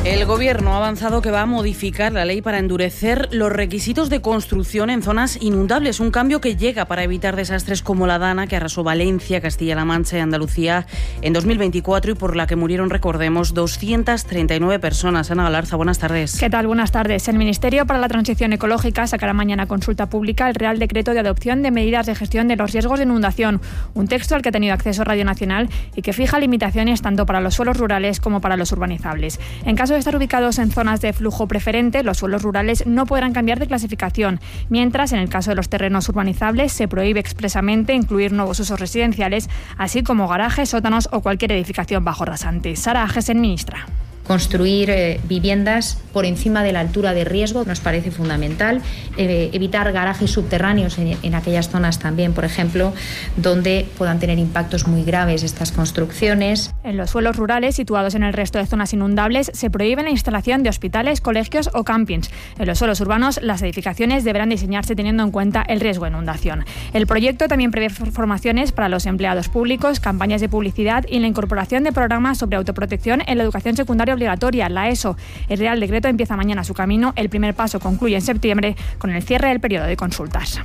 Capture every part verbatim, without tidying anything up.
El Gobierno ha avanzado que va a modificar la ley para endurecer los requisitos de construcción en zonas inundables, un cambio que llega para evitar desastres como la Dana, que arrasó Valencia, Castilla-La Mancha y Andalucía en dos mil veinticuatro y por la que murieron, recordemos, doscientas treinta y nueve personas. Ana Galarza, buenas tardes. ¿Qué tal? Buenas tardes. El Ministerio para la Transición Ecológica sacará mañana a consulta pública el Real Decreto de Adopción de Medidas de Gestión de los Riesgos de Inundación, un texto al que ha tenido acceso Radio Nacional y que fija limitaciones tanto para los suelos rurales como para los urbanizables. En caso de estar ubicados en zonas de flujo preferente, los suelos rurales no podrán cambiar de clasificación, mientras en el caso de los terrenos urbanizables se prohíbe expresamente incluir nuevos usos residenciales, así como garajes, sótanos o cualquier edificación bajo rasante. Sara Agesen, ministra. Construir eh, viviendas por encima de la altura de riesgo nos parece fundamental. Eh, evitar garajes subterráneos en, en aquellas zonas también, por ejemplo, donde puedan tener impactos muy graves estas construcciones. En los suelos rurales situados en el resto de zonas inundables se prohíbe la instalación de hospitales, colegios o campings. En los suelos urbanos las edificaciones deberán diseñarse teniendo en cuenta el riesgo de inundación. El proyecto también prevé formaciones para los empleados públicos, campañas de publicidad y la incorporación de programas sobre autoprotección en la educación secundaria obligatoria, la ESO. El Real Decreto empieza mañana su camino. El primer paso concluye en septiembre con el cierre del periodo de consultas.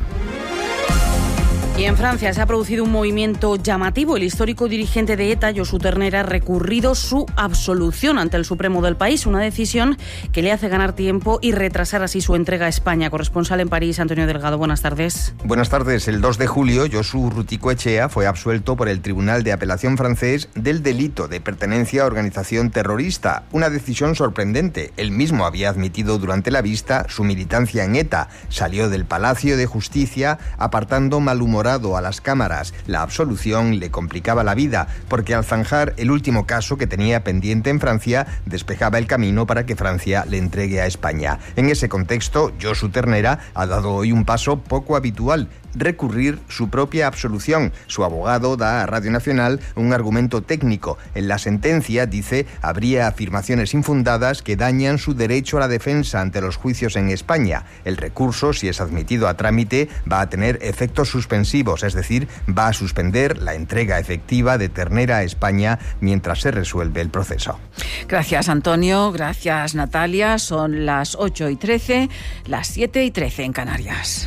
Y en Francia se ha producido un movimiento llamativo. El histórico dirigente de ETA, Josu Ternera, ha recurrido su absolución ante el Supremo del país, una decisión que le hace ganar tiempo y retrasar así su entrega a España. Corresponsal en París, Antonio Delgado, buenas tardes. Buenas tardes. El dos de julio, Josu Ruticoechea fue absuelto por el Tribunal de Apelación francés del delito de pertenencia a organización terrorista. Una decisión sorprendente. Él mismo había admitido durante la vista su militancia en ETA. Salió del Palacio de Justicia apartando malhumorado a las cámaras. La absolución le complicaba la vida, porque al zanjar el último caso que tenía pendiente en Francia, despejaba el camino para que Francia le entregue a España. En ese contexto, Josu Ternera ha dado hoy un paso poco habitual: recurrir su propia absolución. Su abogado da a Radio Nacional un argumento técnico. En la sentencia, dice, habría afirmaciones infundadas que dañan su derecho a la defensa ante los juicios en España. El recurso, si es admitido a trámite, va a tener efectos suspensivos, es decir, va a suspender la entrega efectiva de Ternera a España mientras se resuelve el proceso. Gracias, Antonio. Gracias, Natalia. Son las ocho y trece, las siete y trece en Canarias.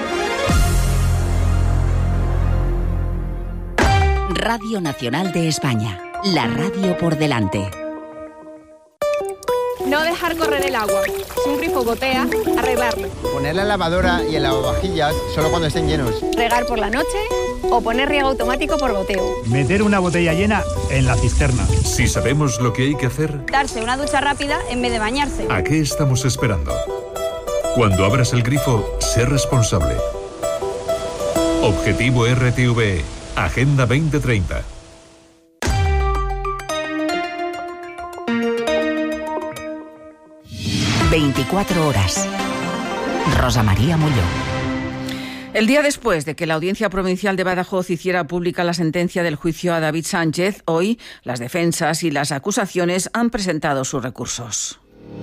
Radio Nacional de España, la radio por delante. No dejar correr el agua. Si un grifo gotea, arreglarlo. Poner la lavadora y el lavavajillas solo cuando estén llenos. Regar por la noche o poner riego automático por goteo. Meter una botella llena en la cisterna. Si sabemos lo que hay que hacer, Darse una ducha rápida en vez de bañarse. ¿a qué estamos esperando? Cuando abras el grifo, sé responsable. Objetivo R T V E. Agenda veinte treinta. veinticuatro horas. Rosa María Molló. El día después de que la Audiencia Provincial de Badajoz hiciera pública la sentencia del juicio a David Sánchez, hoy las defensas y las acusaciones han presentado sus recursos.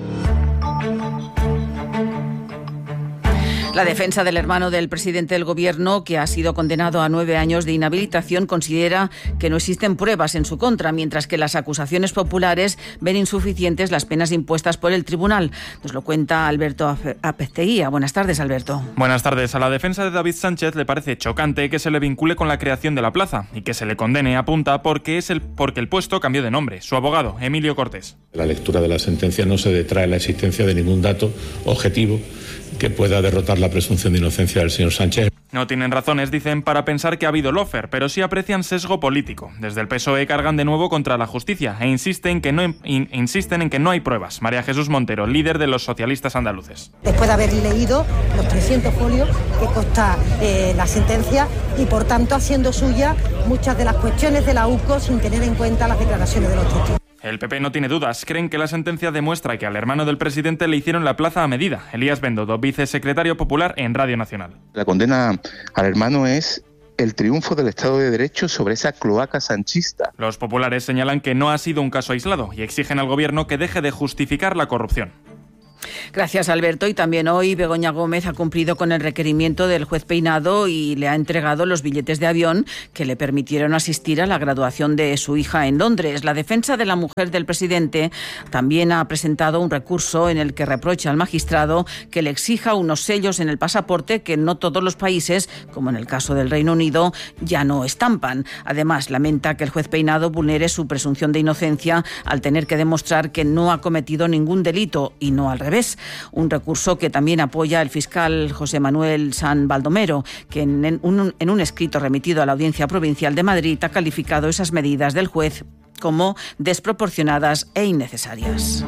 La defensa del hermano del presidente del Gobierno, que ha sido condenado a nueve años de inhabilitación, considera que no existen pruebas en su contra, mientras que las acusaciones populares ven insuficientes las penas impuestas por el tribunal. Nos lo cuenta Alberto Apezteguía. Buenas tardes, Alberto. Buenas tardes. A la defensa de David Sánchez le parece chocante que se le vincule con la creación de la plaza y que se le condene, apunta, porque, es el, porque el puesto cambió de nombre. Su abogado, Emilio Cortés. La lectura de la sentencia no se detrae la existencia de ningún dato objetivo que pueda derrotar la presunción de inocencia del señor Sánchez. No tienen razones, dicen, para pensar que ha habido lofer, pero sí aprecian sesgo político. Desde el P S O E cargan de nuevo contra la justicia e insisten, que no, in, insisten en que no hay pruebas. María Jesús Montero, líder de los socialistas andaluces. Después de haber leído los trescientos folios que consta eh, la sentencia y, por tanto, haciendo suya muchas de las cuestiones de la U C O sin tener en cuenta las declaraciones de los testigos. El P P no tiene dudas. Creen que la sentencia demuestra que al hermano del presidente le hicieron la plaza a medida. Elías Bendodo, vicesecretario popular en Radio Nacional. La condena al hermano es el triunfo del Estado de Derecho sobre esa cloaca sanchista. Los populares señalan que no ha sido un caso aislado y exigen al Gobierno que deje de justificar la corrupción. Gracias, Alberto. Y también hoy Begoña Gómez ha cumplido con el requerimiento del juez Peinado y le ha entregado los billetes de avión que le permitieron asistir a la graduación de su hija en Londres. La defensa de la mujer del presidente también ha presentado un recurso en el que reprocha al magistrado que le exija unos sellos en el pasaporte que no todos los países, como en el caso del Reino Unido, ya no estampan. Además, lamenta que el juez Peinado vulnere su presunción de inocencia al tener que demostrar que no ha cometido ningún delito y no al revés. Un recurso que también apoya el fiscal José Manuel San Baldomero, que en un, en un escrito remitido a la Audiencia Provincial de Madrid ha calificado esas medidas del juez como desproporcionadas e innecesarias.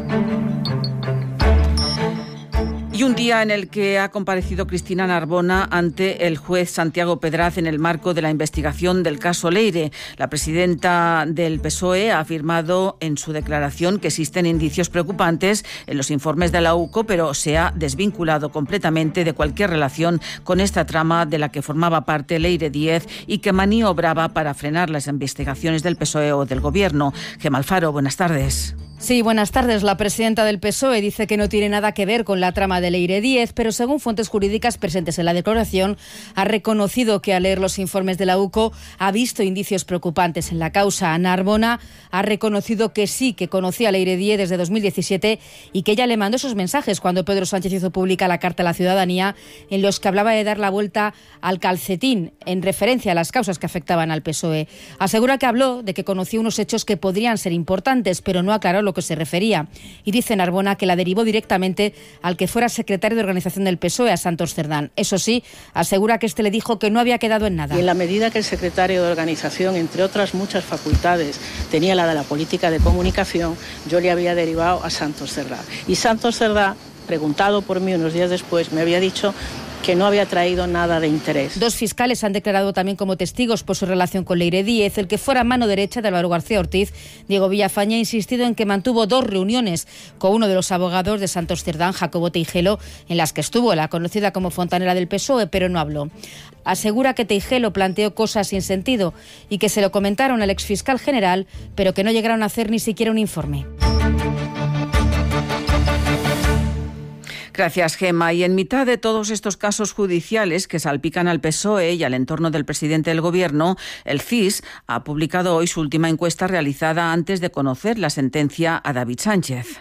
Y un día en el que ha comparecido Cristina Narbona ante el juez Santiago Pedraz en el marco de la investigación del caso Leire. La presidenta del P S O E ha afirmado en su declaración que existen indicios preocupantes en los informes de la U C O, pero se ha desvinculado completamente de cualquier relación con esta trama de la que formaba parte Leire Díez y que maniobraba para frenar las investigaciones del P S O E o del Gobierno. Gemma Alfaro, buenas tardes. Sí, buenas tardes. La presidenta del P S O E dice que no tiene nada que ver con la trama de Leire Díez, pero según fuentes jurídicas presentes en la declaración, ha reconocido que al leer los informes de la U C O ha visto indicios preocupantes en la causa. Narbona ha reconocido que sí, que conocía a Leire Díez desde dos mil diecisiete y que ella le mandó esos mensajes cuando Pedro Sánchez hizo pública la carta a la ciudadanía en los que hablaba de dar la vuelta al calcetín en referencia a las causas que afectaban al P S O E. Asegura que habló de que conocía unos hechos que podrían ser importantes, pero no aclaró lo que se refería. Y dice Narbona que la derivó directamente al que fuera secretario de organización del P S O E, a Santos Cerdán. Eso sí, asegura que este le dijo que no había quedado en nada. Y en la medida que el secretario de organización, entre otras muchas facultades, tenía la de la política de comunicación, yo le había derivado a Santos Cerdán. Y Santos Cerdán, preguntado por mí unos días después, me había dicho que no había traído nada de interés. Dos fiscales han declarado también como testigos por su relación con Leire Díez. El que fuera mano derecha de Álvaro García Ortiz, Diego Villafañe, ha insistido en que mantuvo dos reuniones con uno de los abogados de Santos Cerdán, Jacobo Teijelo, en las que estuvo la conocida como fontanera del P S O E, pero no habló. Asegura que Teijelo planteó cosas sin sentido y que se lo comentaron al exfiscal general, pero que no llegaron a hacer ni siquiera un informe. Gracias, Gemma. Y en mitad de todos estos casos judiciales que salpican al P S O E y al entorno del presidente del Gobierno, el C I S ha publicado hoy su última encuesta realizada antes de conocer la sentencia a David Sánchez.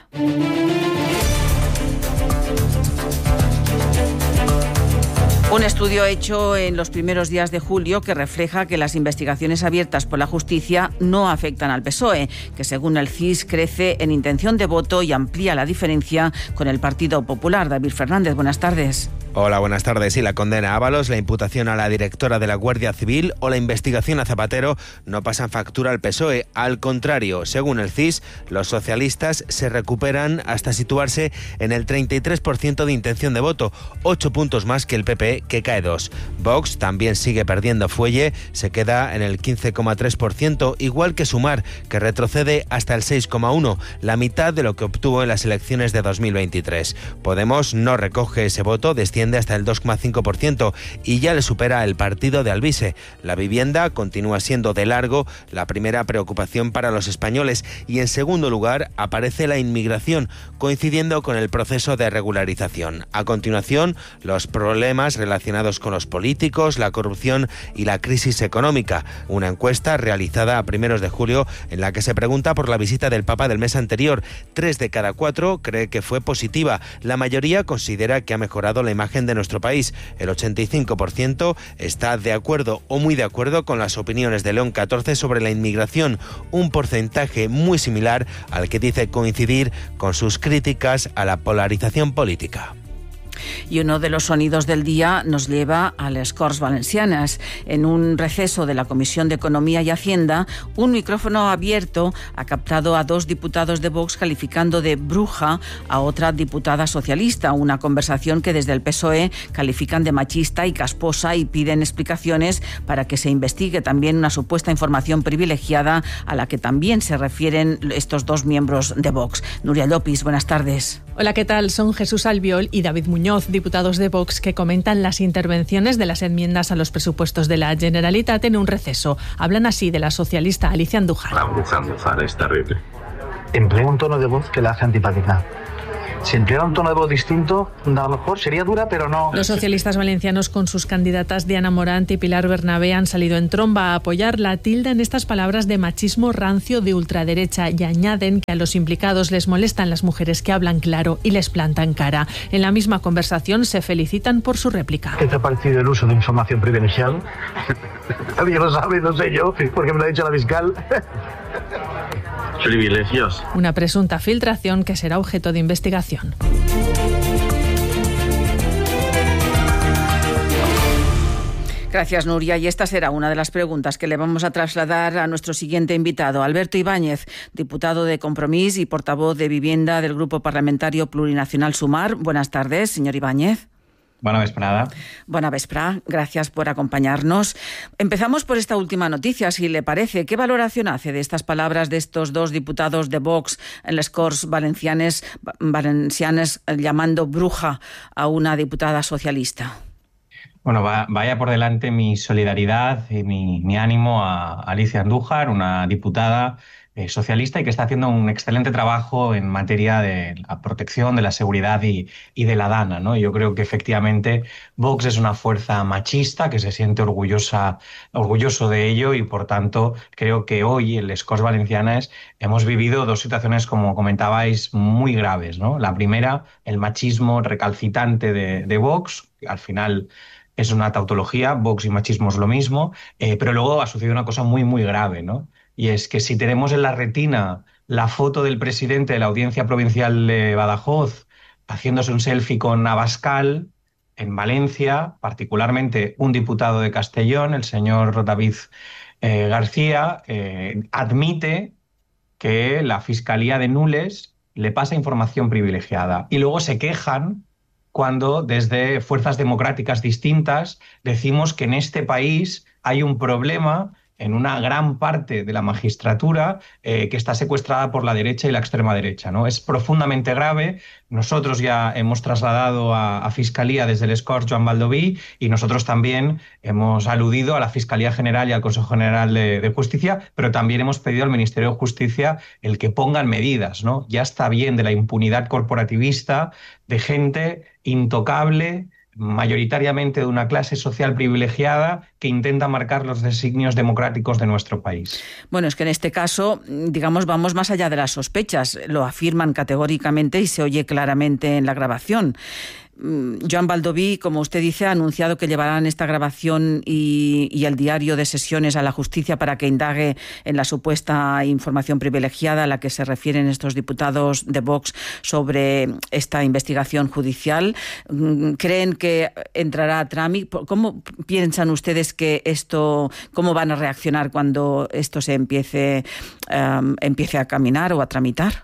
Un estudio hecho en los primeros días de julio que refleja que las investigaciones abiertas por la justicia no afectan al P S O E, que según el C I S crece en intención de voto y amplía la diferencia con el Partido Popular. David Fernández, buenas tardes. Hola, buenas tardes. Y la condena a Ábalos, la imputación a la directora de la Guardia Civil o la investigación a Zapatero no pasan factura al P S O E. Al contrario, según el C I S, los socialistas se recuperan hasta situarse en el treinta y tres por ciento de intención de voto, ocho puntos más que el P P, que cae dos. Vox también sigue perdiendo fuelle, se queda en el quince coma tres por ciento, igual que Sumar, que retrocede hasta el seis coma uno por ciento, la mitad de lo que obtuvo en las elecciones de dos mil veintitrés. Podemos no recoge ese voto, desciende hasta el dos coma cinco por ciento y ya le supera el partido de Alvise. La vivienda continúa siendo de largo la primera preocupación para los españoles y en segundo lugar aparece la inmigración, coincidiendo con el proceso de regularización. A continuación, los problemas relacionados con los políticos, la corrupción y la crisis económica. Una encuesta realizada a primeros de julio en la que se pregunta por la visita del Papa del mes anterior. Tres de cada cuatro cree que fue positiva. La mayoría considera que ha mejorado la imagen de nuestro país. El ochenta y cinco por ciento está de acuerdo o muy de acuerdo con las opiniones de León catorce sobre la inmigración, un porcentaje muy similar al que dice coincidir con sus críticas a la polarización política. Y uno de los sonidos del día nos lleva a las Corts Valencianas. En un receso de la Comisión de Economía y Hacienda, un micrófono abierto ha captado a dos diputados de Vox calificando de bruja a otra diputada socialista. Una conversación que desde el P S O E califican de machista y casposa y piden explicaciones para que se investigue también una supuesta información privilegiada a la que también se refieren estos dos miembros de Vox. Nuria Llopis, buenas tardes. Hola, ¿qué tal? Son Jesús Albiol y David Muñoz, diputados de Vox, que comentan las intervenciones de las enmiendas a los presupuestos de la Generalitat en un receso. Hablan así de la socialista Alicia Andújar. La bruja Andújar es terrible. Emplea un tono de voz que la hace antipática. Si empleara un tono de voz distinto, a lo mejor sería dura, pero no... Los socialistas valencianos con sus candidatas Diana Morante y Pilar Bernabé han salido en tromba a apoyar la tilda en estas palabras de machismo rancio de ultraderecha y añaden que a los implicados les molestan las mujeres que hablan claro y les plantan cara. En la misma conversación se felicitan por su réplica. ¿Qué te ha parecido el uso de información privilegiada? Nadie lo sabe, no sé yo, porque me lo ha dicho la fiscal. Privilegios. Una presunta filtración que será objeto de investigación. Gracias, Nuria. Y esta será una de las preguntas que le vamos a trasladar a nuestro siguiente invitado, Alberto Ibáñez, diputado de Compromís y portavoz de Vivienda del Grupo Parlamentario Plurinacional Sumar. Buenas tardes, señor Ibáñez. Buena vesprada. Buena vesprada, gracias por acompañarnos. Empezamos por esta última noticia, si le parece. ¿Qué valoración hace de estas palabras de estos dos diputados de Vox en les Corts Valencianes, valencianes llamando bruja a una diputada socialista? Bueno, va, vaya por delante mi solidaridad y mi, mi ánimo a Alicia Andújar, una diputada eh, socialista y que está haciendo un excelente trabajo en materia de la protección, de la seguridad y, y de la DANA, ¿no? Yo creo que efectivamente Vox es una fuerza machista que se siente orgullosa, orgulloso de ello y por tanto creo que hoy en les Corts Valencianes hemos vivido dos situaciones, como comentabais, muy graves, ¿no? La primera, el machismo recalcitrante de, de Vox, que al final es una tautología, Vox y machismo es lo mismo, eh, pero luego ha sucedido una cosa muy, muy grave, ¿no? Y es que si tenemos en la retina la foto del presidente de la Audiencia Provincial de Badajoz haciéndose un selfie con Abascal en Valencia, particularmente un diputado de Castellón, el señor David eh, García, eh, admite que la Fiscalía de Nules le pasa información privilegiada. Y luego se quejan cuando desde fuerzas democráticas distintas decimos que en este país hay un problema en una gran parte de la magistratura eh, que está secuestrada por la derecha y la extrema derecha, ¿no? Es profundamente grave. Nosotros ya hemos trasladado a, a Fiscalía desde les Corts Joan Baldoví y nosotros también hemos aludido a la Fiscalía General y al Consejo General de, de Justicia, pero también hemos pedido al Ministerio de Justicia el que pongan medidas, ¿no? Ya está bien de la impunidad corporativista de gente intocable, mayoritariamente de una clase social privilegiada que intenta marcar los designios democráticos de nuestro país. Bueno, es que en este caso, digamos, vamos más allá de las sospechas. Lo afirman categóricamente y se oye claramente en la grabación. Joan Baldoví, como usted dice, ha anunciado que llevarán esta grabación y, y el diario de sesiones a la justicia para que indague en la supuesta información privilegiada a la que se refieren estos diputados de Vox sobre esta investigación judicial. ¿Creen que entrará a trámite? ¿Cómo piensan ustedes que esto, cómo van a reaccionar cuando esto se empiece, um, empiece a caminar o a tramitar?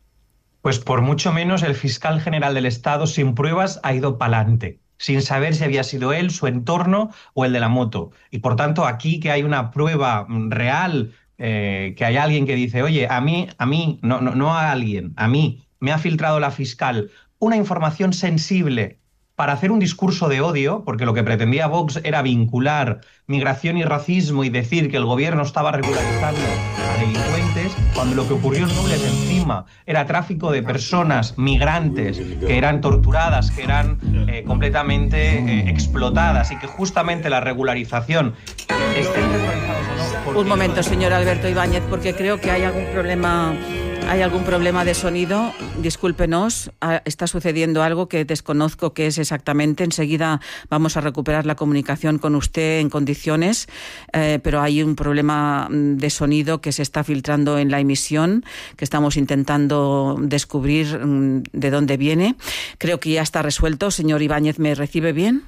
Pues por mucho menos el fiscal general del Estado, sin pruebas, ha ido pa'lante, sin saber si había sido él, su entorno o el de la moto. Y por tanto, aquí que hay una prueba real, eh, que hay alguien que dice, oye, a mí, a mí, no, no, no a alguien, a mí, me ha filtrado la fiscal una información sensible para hacer un discurso de odio, porque lo que pretendía Vox era vincular migración y racismo y decir que el gobierno estaba regularizando a delincuentes, cuando lo que ocurrió en Nules encima era tráfico de personas migrantes que eran torturadas, que eran eh, completamente eh, explotadas y que justamente la regularización estén regularizados o no. Un momento, señor Alberto Ibáñez, porque creo que hay algún problema... ¿Hay algún problema de sonido? Discúlpenos, está sucediendo algo que desconozco qué es exactamente. Enseguida vamos a recuperar la comunicación con usted en condiciones, eh, pero hay un problema de sonido que se está filtrando en la emisión, que estamos intentando descubrir de dónde viene. Creo que ya está resuelto. Señor Ibáñez, ¿me recibe bien?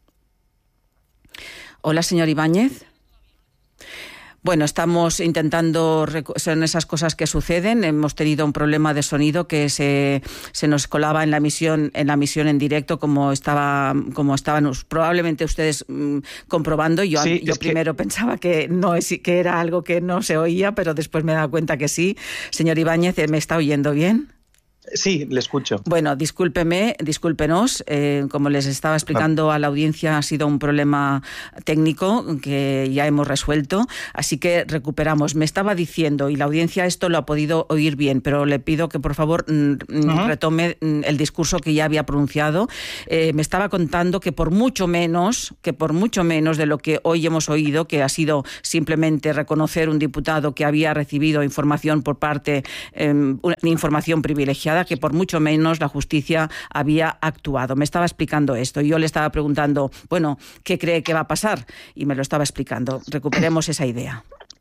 Hola, señor Ibáñez. Bueno, estamos intentando, son esas cosas que suceden. Hemos tenido un problema de sonido que se, se nos colaba en la emisión, en la emisión en directo, como estaba, como estaban probablemente ustedes mmm, comprobando. Yo, sí, yo primero que... pensaba que no es, que era algo que no se oía, pero después me he dado cuenta que sí. Señor Ibáñez, ¿me está oyendo bien? Sí, le escucho. Bueno, discúlpeme, discúlpenos. Eh, como les estaba explicando a la audiencia, ha sido un problema técnico que ya hemos resuelto, así que recuperamos. Me estaba diciendo, y la audiencia esto lo ha podido oír bien, pero le pido que por favor uh-huh. retome el discurso que ya había pronunciado. Eh, me estaba contando que por mucho menos, que por mucho menos de lo que hoy hemos oído, que ha sido simplemente reconocer un diputado que había recibido información por parte, eh, una información privilegiada, que por mucho menos la justicia había actuado. Me estaba explicando esto y yo le estaba preguntando, bueno, ¿qué cree que va a pasar? Y me lo estaba explicando. Recuperemos esa idea.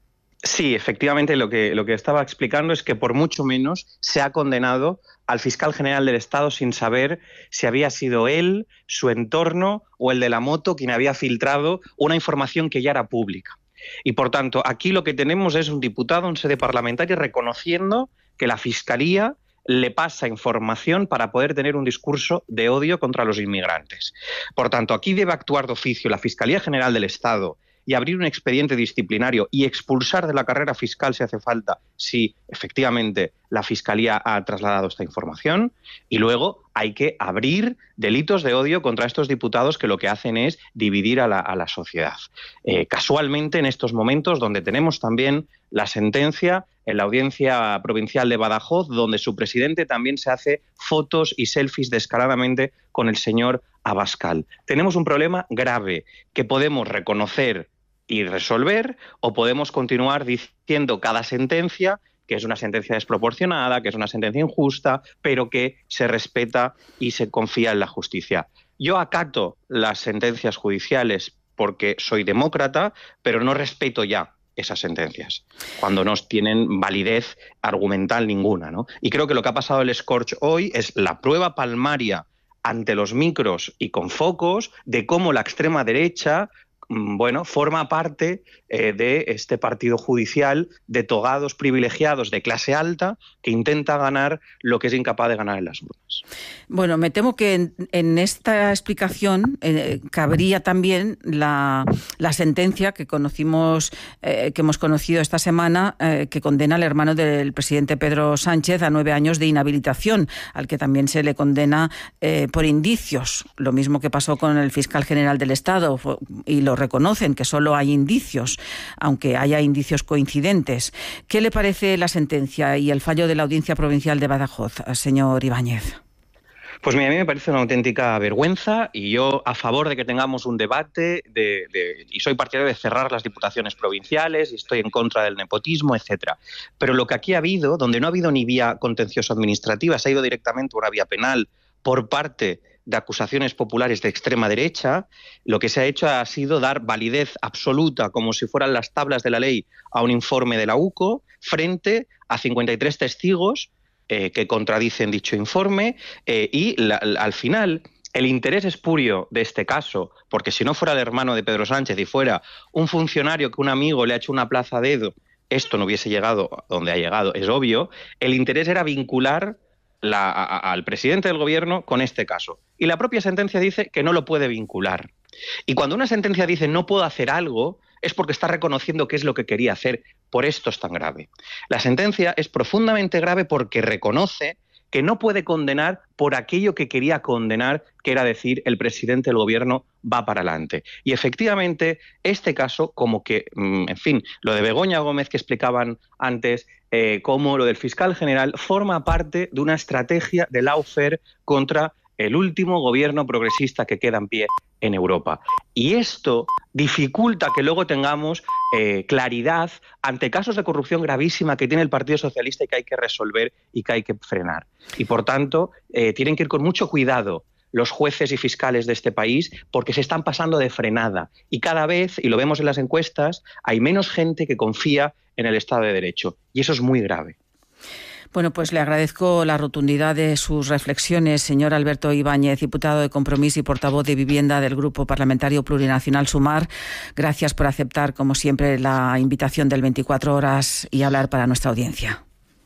Sí, efectivamente lo que, lo que estaba explicando es que por mucho menos se ha condenado al fiscal general del Estado sin saber si había sido él, su entorno o el de la moto quien había filtrado una información que ya era pública. Y por tanto, aquí lo que tenemos es un diputado en sede parlamentaria reconociendo que la Fiscalía le pasa información para poder tener un discurso de odio contra los inmigrantes. Por tanto, aquí debe actuar de oficio la Fiscalía General del Estado y abrir un expediente disciplinario y expulsar de la carrera fiscal si hace falta, si efectivamente la Fiscalía ha trasladado esta información. Y luego hay que abrir delitos de odio contra estos diputados que lo que hacen es dividir a la, a la sociedad. Eh, casualmente, en estos momentos donde tenemos también la sentencia en la Audiencia Provincial de Badajoz, donde su presidente también se hace fotos y selfies descaradamente con el señor Abascal. Tenemos un problema grave que podemos reconocer y resolver, o podemos continuar diciendo cada sentencia que es una sentencia desproporcionada, que es una sentencia injusta, pero que se respeta y se confía en la justicia. Yo acato las sentencias judiciales porque soy demócrata, pero no respeto ya esas sentencias, cuando no tienen validez argumental ninguna, ¿no? Y creo que lo que ha pasado el Scorch hoy es la prueba palmaria ante los micros y con focos de cómo la extrema derecha, bueno, forma parte eh, de este partido judicial de togados privilegiados de clase alta que intenta ganar lo que es incapaz de ganar en las urnas. Bueno, me temo que en, en esta explicación eh, cabría también la, la sentencia que conocimos, eh, que hemos conocido esta semana, eh, que condena al hermano del presidente Pedro Sánchez a nueve años de inhabilitación, al que también se le condena eh, por indicios, lo mismo que pasó con el fiscal general del Estado, y lo reconocen, que solo hay indicios, aunque haya indicios coincidentes. ¿Qué le parece la sentencia y el fallo de la Audiencia Provincial de Badajoz, señor Ibáñez? Pues mira, a mí me parece una auténtica vergüenza y yo a favor de que tengamos un debate de, de, y soy partidario de cerrar las diputaciones provinciales y estoy en contra del nepotismo, etcétera. Pero lo que aquí ha habido, donde no ha habido ni vía contencioso administrativa, se ha ido directamente a una vía penal por parte de acusaciones populares de extrema derecha, lo que se ha hecho ha sido dar validez absoluta, como si fueran las tablas de la ley, a un informe de la U C O frente a cincuenta y tres testigos eh, que contradicen dicho informe eh, y la, la, al final el interés espurio de este caso, porque si no fuera el hermano de Pedro Sánchez y fuera un funcionario que un amigo le ha hecho una plaza a dedo, esto no hubiese llegado a donde ha llegado, es obvio. El interés era vincular La, a, al presidente del gobierno con este caso. Y la propia sentencia dice que no lo puede vincular. Y cuando una sentencia dice no puedo hacer algo, es porque está reconociendo qué es lo que quería hacer. Por esto es tan grave. La sentencia es profundamente grave porque reconoce que no puede condenar por aquello que quería condenar, que era decir, el presidente del gobierno va para adelante. Y efectivamente, este caso, como que, en fin, lo de Begoña Gómez que explicaban antes, eh, como lo del fiscal general, forma parte de una estrategia de lawfare contra el último gobierno progresista que queda en pie en Europa. Y esto dificulta que luego tengamos eh, claridad ante casos de corrupción gravísima que tiene el Partido Socialista y que hay que resolver y que hay que frenar. Y por tanto, eh, tienen que ir con mucho cuidado los jueces y fiscales de este país porque se están pasando de frenada. Y cada vez, y lo vemos en las encuestas, hay menos gente que confía en el Estado de Derecho. Y eso es muy grave. Bueno, pues le agradezco la rotundidad de sus reflexiones, señor Alberto Ibáñez, diputado de Compromís y portavoz de Vivienda del Grupo Parlamentario Plurinacional Sumar. Gracias por aceptar, como siempre, la invitación del veinticuatro horas y hablar para nuestra audiencia.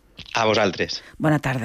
A vosaltres. Buena tarde.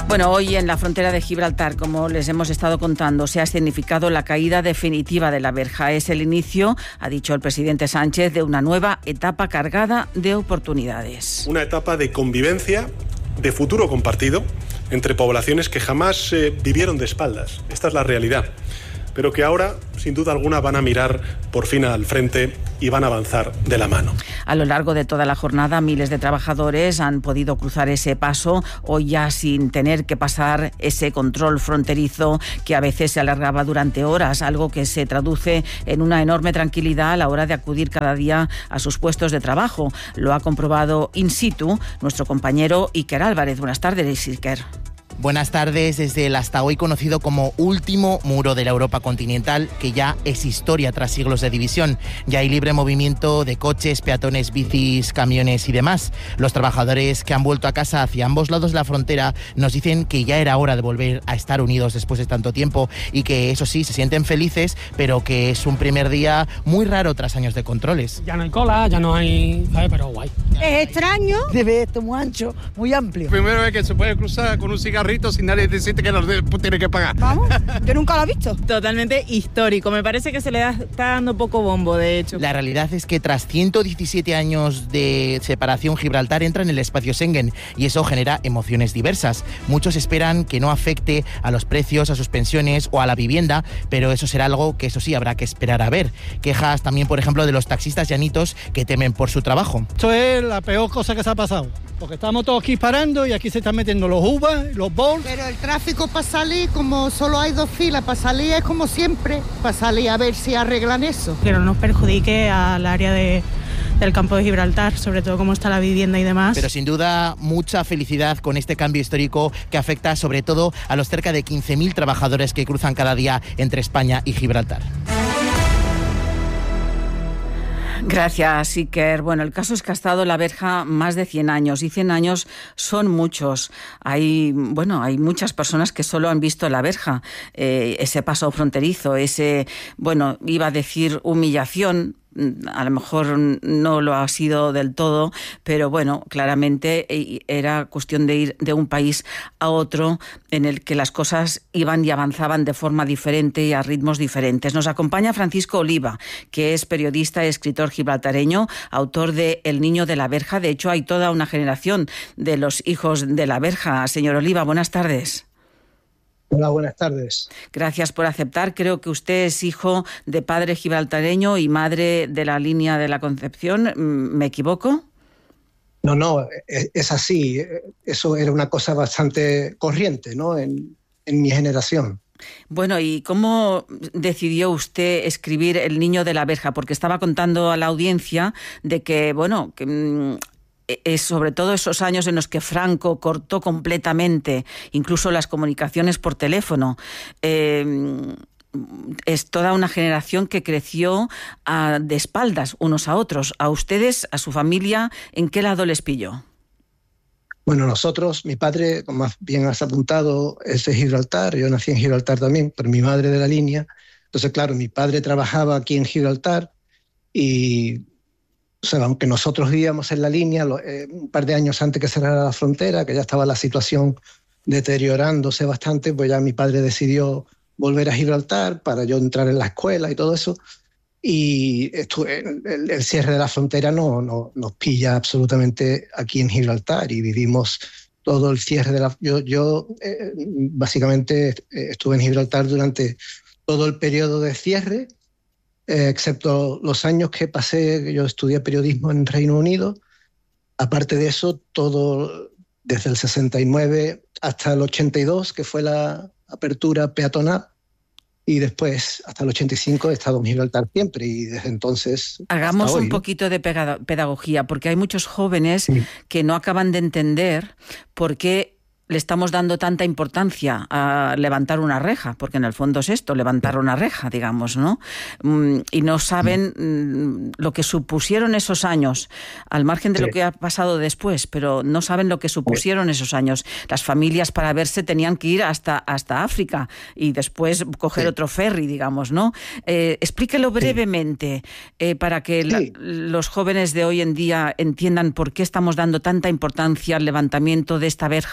Bueno, hoy en la frontera de Gibraltar, como les hemos estado contando, se ha escenificado la caída definitiva de la verja. Es el inicio, ha dicho el presidente Sánchez, de una nueva etapa cargada de oportunidades. Una etapa de convivencia, de futuro compartido, entre poblaciones que jamás eh, vivieron de espaldas. Esta es la realidad. Pero que ahora, sin duda alguna, van a mirar por fin al frente y van a avanzar de la mano. A lo largo de toda la jornada, miles de trabajadores han podido cruzar ese paso, hoy ya sin tener que pasar ese control fronterizo que a veces se alargaba durante horas, algo que se traduce en una enorme tranquilidad a la hora de acudir cada día a sus puestos de trabajo. Lo ha comprobado in situ nuestro compañero Iker Álvarez. Buenas tardes, Iker. Buenas tardes. Desde el hasta hoy conocido como último muro de la Europa continental, que ya es historia tras siglos de división. Ya hay libre movimiento de coches, peatones, bicis, camiones y demás. Los trabajadores que han vuelto a casa hacia ambos lados de la frontera nos dicen que ya era hora de volver a estar unidos después de tanto tiempo y que, eso sí, se sienten felices, pero que es un primer día muy raro tras años de controles. Ya no hay cola, ya no hay... ¿sabes? Pero guay. Es extraño de ver esto muy ancho, muy amplio. Primera vez que se puede cruzar con un cigarrillo sin nadie decirte que no tiene que pagar. Vamos, yo nunca lo he visto. Totalmente histórico, me parece que se le da, está dando poco bombo, de hecho. La realidad es que tras ciento diecisiete años de separación, Gibraltar entra en el espacio Schengen y eso genera emociones diversas. Muchos esperan que no afecte a los precios, a sus pensiones o a la vivienda, pero eso será algo que, eso sí, habrá que esperar a ver. Quejas también, por ejemplo, de los taxistas llanitos que temen por su trabajo. Esto es la peor cosa que se ha pasado, porque estamos todos aquí parando y aquí se están metiendo los U B A, los Bolt. Pero el tráfico para salir, como solo hay dos filas, para salir es como siempre, para salir a ver si arreglan eso. Que no nos perjudique al área de, del campo de Gibraltar, sobre todo cómo está la vivienda y demás. Pero sin duda mucha felicidad con este cambio histórico que afecta sobre todo a los cerca de quince mil trabajadores que cruzan cada día entre España y Gibraltar. Gracias, Iker. Bueno, el caso es que ha estado la verja más de cien años y cien años son muchos. Hay, bueno, hay muchas personas que solo han visto la verja, eh, ese paso fronterizo, ese, bueno, iba a decir humillación. A lo mejor no lo ha sido del todo, pero bueno, claramente era cuestión de ir de un país a otro en el que las cosas iban y avanzaban de forma diferente y a ritmos diferentes. Nos acompaña Francisco Oliva, que es periodista y escritor gibraltareño, autor de El niño de la verja. De hecho, hay toda una generación de los hijos de la verja. Señor Oliva, buenas tardes. Hola, buenas tardes. Gracias por aceptar. Creo que usted es hijo de padre gibraltareño y madre de la línea de la Concepción. ¿Me equivoco? No, no, es así. Eso era una cosa bastante corriente, ¿no? En, en mi generación. Bueno, ¿y cómo decidió usted escribir El niño de la verja? Porque estaba contando a la audiencia de que, bueno, que es sobre todo esos años en los que Franco cortó completamente incluso las comunicaciones por teléfono. Eh, es toda una generación que creció a, de espaldas unos a otros. A ustedes, a su familia, ¿en qué lado les pilló? Bueno, nosotros, mi padre, como más bien has apuntado, es de Gibraltar. Yo nací en Gibraltar también, pero mi madre de la línea. Entonces, claro, mi padre trabajaba aquí en Gibraltar y... O sea, aunque nosotros vivíamos en la línea eh, un par de años antes que cerrara la frontera, que ya estaba la situación deteriorándose bastante, pues ya mi padre decidió volver a Gibraltar para yo entrar en la escuela y todo eso. Y esto, el, el cierre de la frontera no, no nos pilla absolutamente aquí en Gibraltar y vivimos todo el cierre de la... Yo, yo eh, básicamente estuve en Gibraltar durante todo el periodo de cierre, Eh, excepto los años que pasé, que yo estudié periodismo en Reino Unido. Aparte de eso, todo desde el sesenta y nueve hasta el ochenta y dos, que fue la apertura peatonal, y después, hasta el ochenta y cinco, he estado en Gibraltar siempre, y desde entonces... Hagamos hasta hoy, un ¿no? poquito de pedagogía, porque hay muchos jóvenes sí. que no acaban de entender por qué le estamos dando tanta importancia a levantar una reja, porque en el fondo es esto, levantar una reja, digamos, ¿no? Y no saben lo que supusieron esos años, al margen de sí. lo que ha pasado después, pero no saben lo que supusieron sí. esos años. Las familias para verse tenían que ir hasta, hasta África y después coger sí. otro ferry, digamos, ¿no? Eh, explíquelo brevemente eh, para que sí. la, los jóvenes de hoy en día entiendan por qué estamos dando tanta importancia al levantamiento de esta verja, que es la última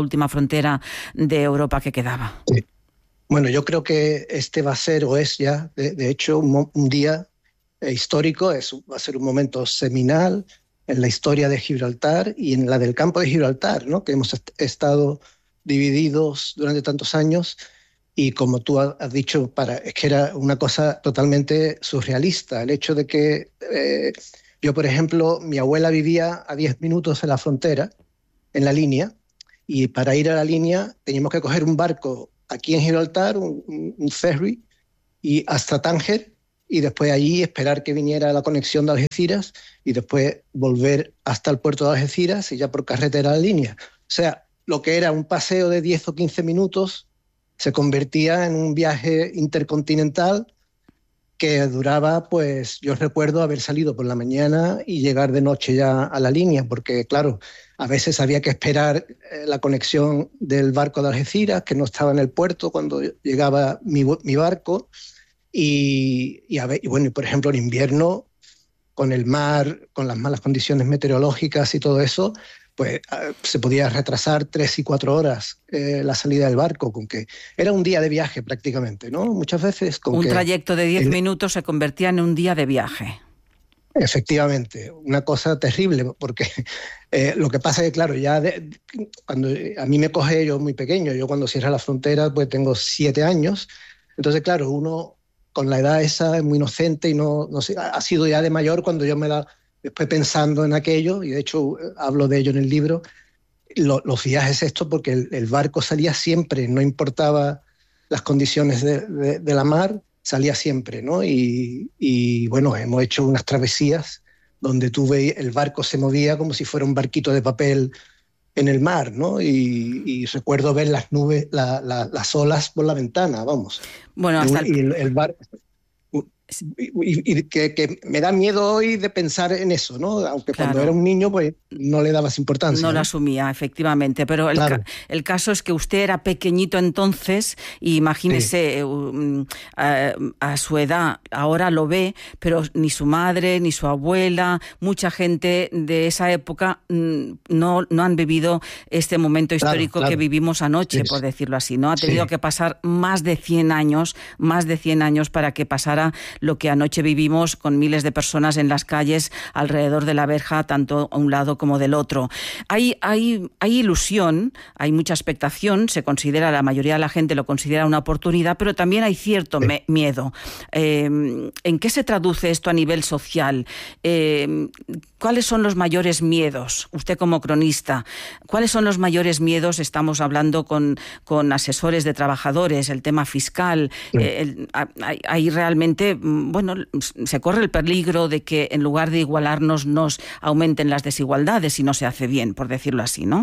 última frontera de Europa que quedaba. Sí. Bueno, yo creo que este va a ser, o es ya, de, de hecho, un, un día histórico, es, va a ser un momento seminal en la historia de Gibraltar y en la del campo de Gibraltar, ¿no? Que hemos est- estado divididos durante tantos años y, como tú has dicho, para, es que era una cosa totalmente surrealista. El hecho de que eh, yo, por ejemplo, mi abuela vivía a diez minutos de la frontera, en la línea, y para ir a la línea teníamos que coger un barco aquí en Gibraltar, un, un ferry, y hasta Tánger, y después allí esperar que viniera la conexión de Algeciras y después volver hasta el puerto de Algeciras y ya por carretera a la línea. O sea, lo que era un paseo de diez o quince minutos se convertía en un viaje intercontinental que duraba, pues yo recuerdo haber salido por la mañana y llegar de noche ya a la línea, porque claro, a veces había que esperar eh, la conexión del barco de Algeciras, que no estaba en el puerto cuando llegaba mi, mi barco, y, y, a ver, y bueno, y por ejemplo en invierno, con el mar, con las malas condiciones meteorológicas y todo eso, pues se podía retrasar tres y cuatro horas eh, la salida del barco, con que era un día de viaje prácticamente, ¿no? Muchas veces con un que trayecto de diez el, minutos se convertía en un día de viaje. Efectivamente, una cosa terrible, porque eh, lo que pasa es que, claro, ya de, cuando a mí me coge yo muy pequeño, yo cuando cierra la frontera pues tengo siete años, entonces claro, uno con la edad esa es muy inocente y no, no sé, ha sido ya de mayor cuando yo me da... Después pensando en aquello, y de hecho hablo de ello en el libro, lo, los viajes estos, porque el, el barco salía siempre, no importaba las condiciones de, de, de la mar, salía siempre, ¿no? Y, y bueno, hemos hecho unas travesías donde tú veías, el barco se movía como si fuera un barquito de papel en el mar, ¿no? Y, y recuerdo ver las nubes, la, la, las olas por la ventana, vamos. Bueno, hasta y el, el barco... Y, y que, que me da miedo hoy de pensar en eso, ¿no? Aunque claro, cuando era un niño pues no le dabas importancia. No, ¿no? lo asumía, efectivamente, pero el, claro. ca el caso es que usted era pequeñito entonces y imagínese sí. uh, a, a su edad, ahora lo ve, pero ni su madre, ni su abuela, mucha gente de esa época mm, no, no han vivido este momento histórico claro, claro. que vivimos anoche, sí. por decirlo así, ¿no? Ha tenido sí. que pasar más de cien años, más de cien años para que pasara lo que anoche vivimos con miles de personas en las calles alrededor de la verja, tanto a un lado como del otro. Hay, hay, hay ilusión, hay mucha expectación, se considera, la mayoría de la gente lo considera una oportunidad, pero también hay cierto me miedo. Eh, ¿En qué se traduce esto a nivel social? Eh, ¿Cuáles son los mayores miedos? Usted como cronista, ¿cuáles son los mayores miedos? Estamos hablando con, con asesores de trabajadores, el tema fiscal, sí. eh, el, hay, hay realmente... bueno, se corre el peligro de que en lugar de igualarnos nos aumenten las desigualdades si no se hace bien, por decirlo así, ¿no?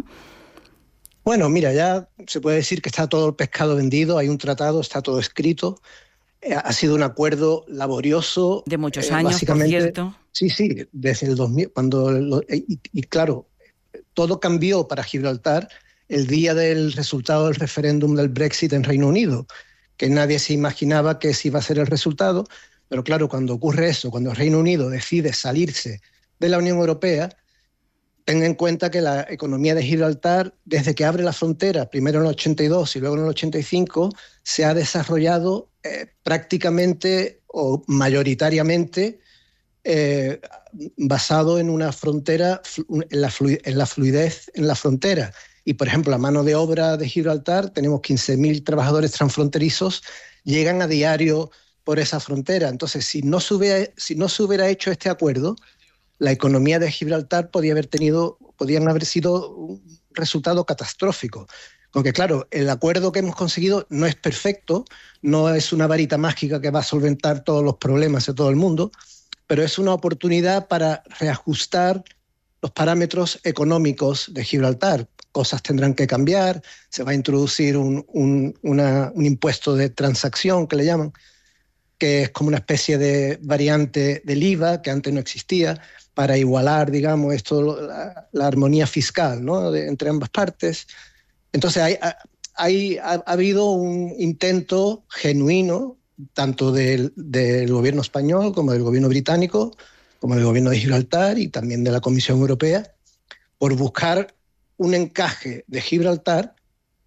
Bueno, mira, ya se puede decir que está todo el pescado vendido, hay un tratado, está todo escrito, eh, ha sido un acuerdo laborioso. De muchos años, eh, por cierto. Sí, sí, desde el dos mil, cuando, lo, y, y claro, todo cambió para Gibraltar el día del resultado del referéndum del Brexit en Reino Unido, que nadie se imaginaba que ese iba a ser el resultado. Pero claro, cuando ocurre eso, cuando el Reino Unido decide salirse de la Unión Europea, ten en cuenta que la economía de Gibraltar, desde que abre la frontera, primero en el ochenta y dos y luego en el ochenta y cinco, se ha desarrollado eh, prácticamente o mayoritariamente eh, basado en una frontera, en la, flu en la fluidez en la frontera. Y, por ejemplo, la mano de obra de Gibraltar, tenemos quince mil trabajadores transfronterizos, llegan a diario por esa frontera. Entonces, si no se hubiera, si no se hubiera hecho este acuerdo, la economía de Gibraltar podía haber tenido, podían haber sido un resultado catastrófico. Porque, claro, el acuerdo que hemos conseguido no es perfecto, no es una varita mágica que va a solventar todos los problemas de todo el mundo, pero es una oportunidad para reajustar los parámetros económicos de Gibraltar. Cosas tendrán que cambiar, se va a introducir un, un, una, un impuesto de transacción, que le llaman, que es como una especie de variante del I V A que antes no existía, para igualar, digamos, esto, la, la armonía fiscal, ¿no? de, entre ambas partes. Entonces hay, hay, ha, ha habido un intento genuino, tanto del, del gobierno español como del gobierno británico, como del gobierno de Gibraltar y también de la Comisión Europea, por buscar un encaje de Gibraltar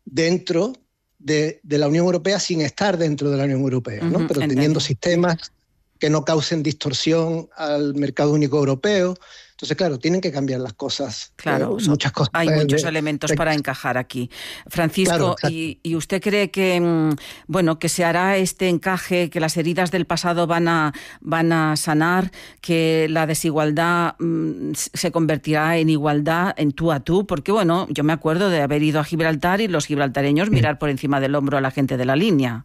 dentro de, de la Unión Europea sin estar dentro de la Unión Europea, ¿no? Uh-huh, pero entiendo. teniendo sistemas que no causen distorsión al mercado único europeo. Entonces, claro, tienen que cambiar las cosas. Claro, eh, muchas cosas. Hay eh, muchos de, elementos de, para encajar aquí. Francisco, Claro, exacto. y, ¿y usted cree que, bueno, que se hará este encaje, que las heridas del pasado van a, van a sanar, que la desigualdad mmm, se convertirá en igualdad, en tú a tú? Porque, bueno, yo me acuerdo de haber ido a Gibraltar y los gibraltareños mirar por encima del hombro a la gente de la línea.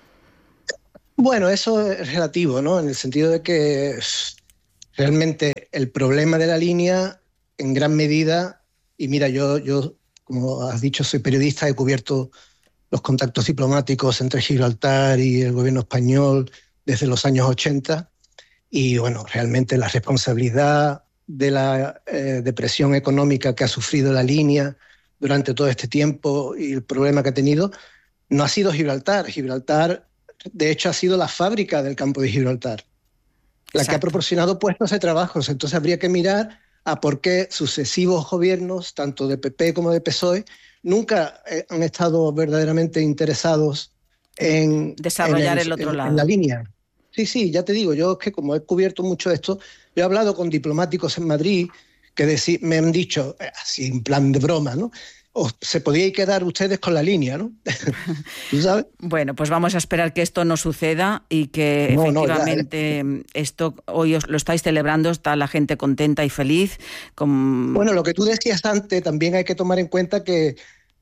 Bueno, eso es relativo, ¿no? En el sentido de que realmente el problema de la línea, en gran medida, y mira, yo, yo, como has dicho, soy periodista, he cubierto los contactos diplomáticos entre Gibraltar y el gobierno español desde los años ochenta, y bueno, realmente la responsabilidad de la eh, depresión económica que ha sufrido la línea durante todo este tiempo y el problema que ha tenido, no ha sido Gibraltar. Gibraltar, de hecho, ha sido la fábrica del campo de Gibraltar, la Exacto. que ha proporcionado puestos de trabajo. Entonces habría que mirar a por qué sucesivos gobiernos, tanto de P P como de P S O E, nunca eh, han estado verdaderamente interesados en desarrollar en el, el otro en, lado. En la línea. Sí, sí, ya te digo, yo es que como he cubierto mucho esto, yo he hablado con diplomáticos en Madrid que deci- me han dicho, eh, así en plan de broma, ¿no? O se podíais quedar ustedes con la línea, ¿no? ¿Tú sabes? Bueno, pues vamos a esperar que esto no suceda y que no, efectivamente no, ya, esto hoy os lo estáis celebrando, está la gente contenta y feliz. Con... Bueno, lo que tú decías antes, también hay que tomar en cuenta que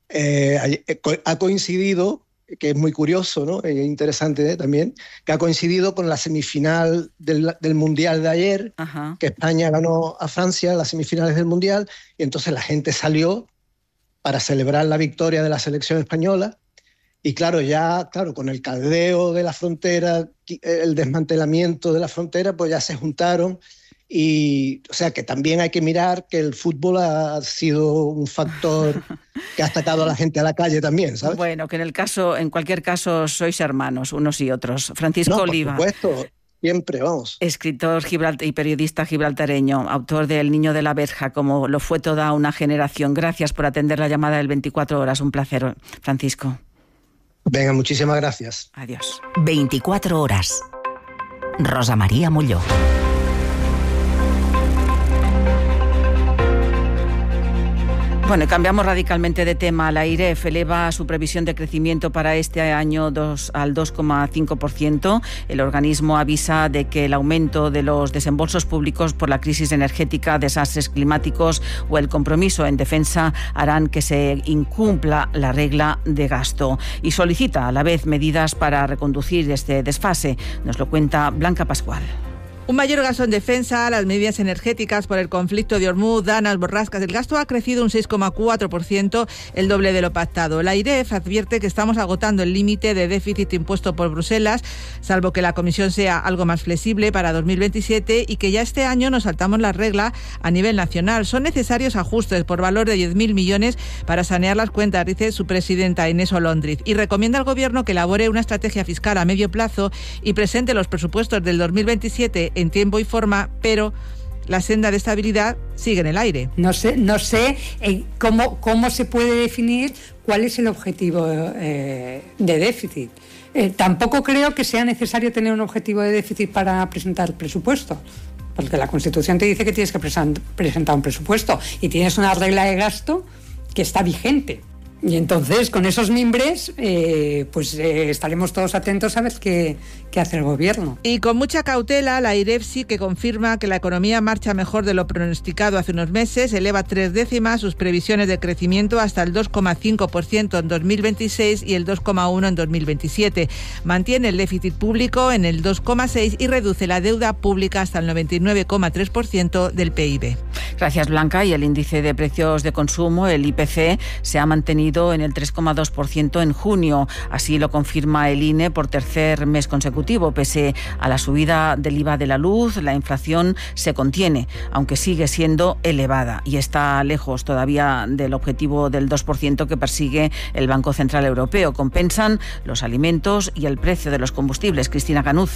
eh, ha coincidido, que es muy curioso, ¿no? E interesante ¿eh? también, que ha coincidido con la semifinal del, del Mundial de ayer, Ajá. que España ganó a Francia en las semifinales del Mundial, y entonces la gente salió para celebrar la victoria de la selección española. Y claro, ya claro, con el caldeo de la frontera, el desmantelamiento de la frontera, pues ya se juntaron. Y, o sea, que también hay que mirar que el fútbol ha sido un factor que ha sacado a la gente a la calle también, ¿sabes? Bueno, que en el caso, en cualquier caso, sois hermanos, unos y otros. Francisco no, Oliva. Por supuesto. Siempre, vamos. Escritor gibralt- y periodista gibraltareño, autor de El niño de la verja, como lo fue toda una generación. Gracias por atender la llamada del veinticuatro horas. Un placer, Francisco. Venga, muchísimas gracias. Adiós. veinticuatro horas. Rosa María Molló. Bueno, cambiamos radicalmente de tema. La AIREF eleva su previsión de crecimiento para este año dos, al dos coma cinco por ciento. El organismo avisa de que el aumento de los desembolsos públicos por la crisis energética, desastres climáticos o el compromiso en defensa harán que se incumpla la regla de gasto. Y solicita a la vez medidas para reconducir este desfase. Nos lo cuenta Blanca Pascual. Un mayor gasto en defensa, las medidas energéticas por el conflicto de Hormuz, danas, borrascas. El gasto ha crecido un seis coma cuatro por ciento, el doble de lo pactado. La AIREF advierte que estamos agotando el límite de déficit impuesto por Bruselas, salvo que la Comisión sea algo más flexible para dos mil veintisiete y que ya este año nos saltamos la regla a nivel nacional. Son necesarios ajustes por valor de diez mil millones para sanear las cuentas, dice su presidenta Inés Olondriz, y recomienda al Gobierno que elabore una estrategia fiscal a medio plazo y presente los presupuestos del dos mil veintisiete en tiempo y forma, pero la senda de estabilidad sigue en el aire. No sé, no sé eh, cómo, cómo se puede definir cuál es el objetivo eh, de déficit. Eh, tampoco creo que sea necesario tener un objetivo de déficit para presentar el presupuesto, porque la Constitución te dice que tienes que presentar un presupuesto y tienes una regla de gasto que está vigente. Y entonces, con esos mimbres, eh, pues eh, estaremos todos atentos a ver qué, qué hace el Gobierno. Y con mucha cautela, la AIREF sí que confirma que la economía marcha mejor de lo pronosticado hace unos meses, eleva tres décimas sus previsiones de crecimiento hasta el dos coma cinco por ciento en dos mil veintiséis y el dos coma uno por ciento en dos mil veintisiete. Mantiene el déficit público en el dos coma seis por ciento y reduce la deuda pública hasta el noventa y nueve coma tres por ciento del P I B. Gracias, Blanca. Y el índice de precios de consumo, el I P C, se ha mantenido en el tres coma dos por ciento en junio. Así lo confirma el I N E por tercer mes consecutivo. Pese a la subida del I V A de la luz, la inflación se contiene, aunque sigue siendo elevada y está lejos todavía del objetivo del dos por ciento que persigue el Banco Central Europeo. Compensan los alimentos y el precio de los combustibles. Cristina Canuza.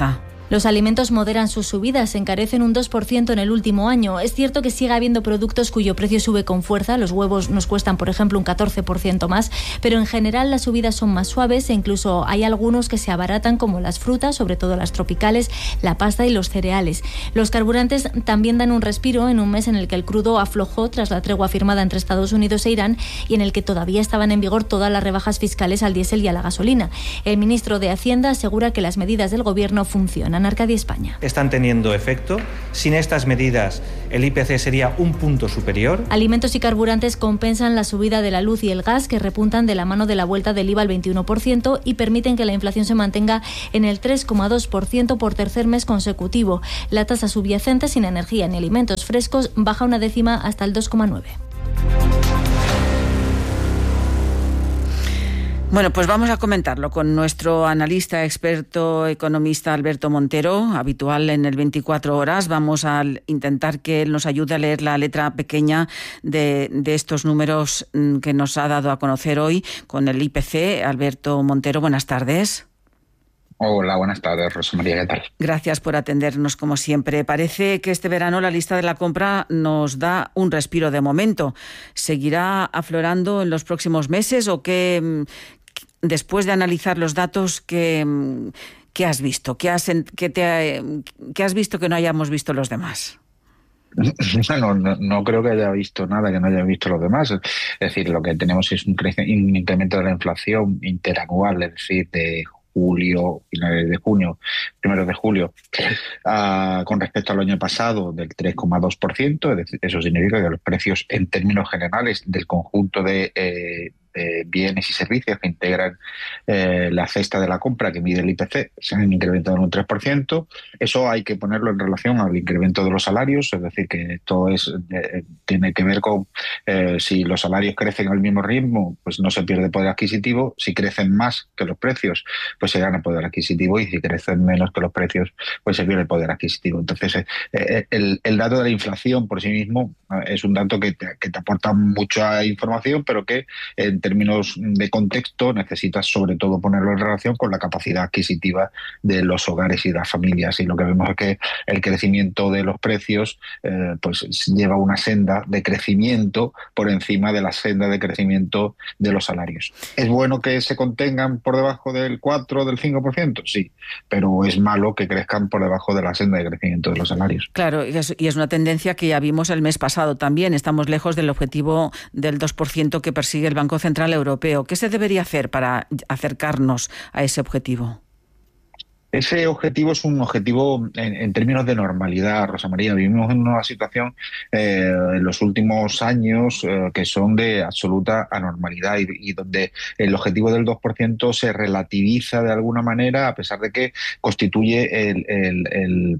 Los alimentos moderan sus subidas, se encarecen un dos por ciento en el último año. Es cierto que sigue habiendo productos cuyo precio sube con fuerza. Los huevos nos cuestan, por ejemplo, un catorce por ciento más, pero en general las subidas son más suaves e incluso hay algunos que se abaratan, como las frutas, sobre todo las tropicales, la pasta y los cereales. Los carburantes también dan un respiro en un mes en el que el crudo aflojó tras la tregua firmada entre Estados Unidos e Irán y en el que todavía estaban en vigor todas las rebajas fiscales al diésel y a la gasolina. El ministro de Hacienda asegura que las medidas del gobierno funcionan. Arcadia, España. Están teniendo efecto. Sin estas medidas, el I P C sería un punto superior. Alimentos y carburantes compensan la subida de la luz y el gas, que repuntan de la mano de la vuelta del I V A al veintiuno por ciento y permiten que la inflación se mantenga en el tres coma dos por ciento por tercer mes consecutivo. La tasa subyacente sin energía ni alimentos frescos baja una décima hasta el dos coma nueve. Bueno, pues vamos a comentarlo con nuestro analista, experto, economista Alberto Montero, habitual en el veinticuatro horas. Vamos a intentar que él nos ayude a leer la letra pequeña de, de estos números que nos ha dado a conocer hoy con el I P C. Alberto Montero, buenas tardes. Hola, buenas tardes, Rosa María, ¿qué tal? Gracias por atendernos como siempre. Parece que este verano la lista de la compra nos da un respiro de momento. ¿Seguirá aflorando en los próximos meses o qué, después de analizar los datos, qué, qué has visto? ¿Qué has, qué te, qué has visto que no hayamos visto los demás? Bueno, no, no creo que haya visto nada que no haya visto los demás. Es decir, lo que tenemos es un, un incremento de la inflación interanual, es decir, de julio, finales de junio, primeros de julio, uh, con respecto al año pasado del tres coma dos por ciento. Es decir, eso significa que los precios en términos generales del conjunto de, eh, de bienes y servicios que integran eh, la cesta de la compra que mide el I P C se han incrementado en un tres por ciento. Eso hay que ponerlo en relación al incremento de los salarios, es decir, que esto es, eh, tiene que ver con eh, si los salarios crecen al mismo ritmo, pues no se pierde poder adquisitivo. Si crecen más que los precios, pues se gana poder adquisitivo, y si crecen menos que los precios, pues se pierde el poder adquisitivo. Entonces, eh, el, el dato de la inflación por sí mismo eh, es un dato que te, que te aporta mucha información, pero que en términos de contexto necesitas sobre todo ponerlo en relación con la capacidad adquisitiva de los hogares y de las familias. Y lo que vemos es que el crecimiento de los precios eh, pues lleva una senda de crecimiento por encima de la senda de crecimiento de los salarios. ¿Es bueno que se contengan por debajo del cuatro, del cinco por ciento? Sí, pero es malo que crezcan por debajo de la senda de crecimiento de los salarios. Claro, y es, y es una tendencia que ya vimos el mes pasado también. Estamos lejos del objetivo del dos por ciento que persigue el Banco Central Europeo. ¿Qué se debería hacer para acercarnos a ese objetivo? Ese objetivo es un objetivo en, en términos de normalidad, Rosa María. Vivimos en una situación eh, en los últimos años eh, que son de absoluta anormalidad y, y donde el objetivo del dos por ciento se relativiza de alguna manera, a pesar de que constituye el, el, el,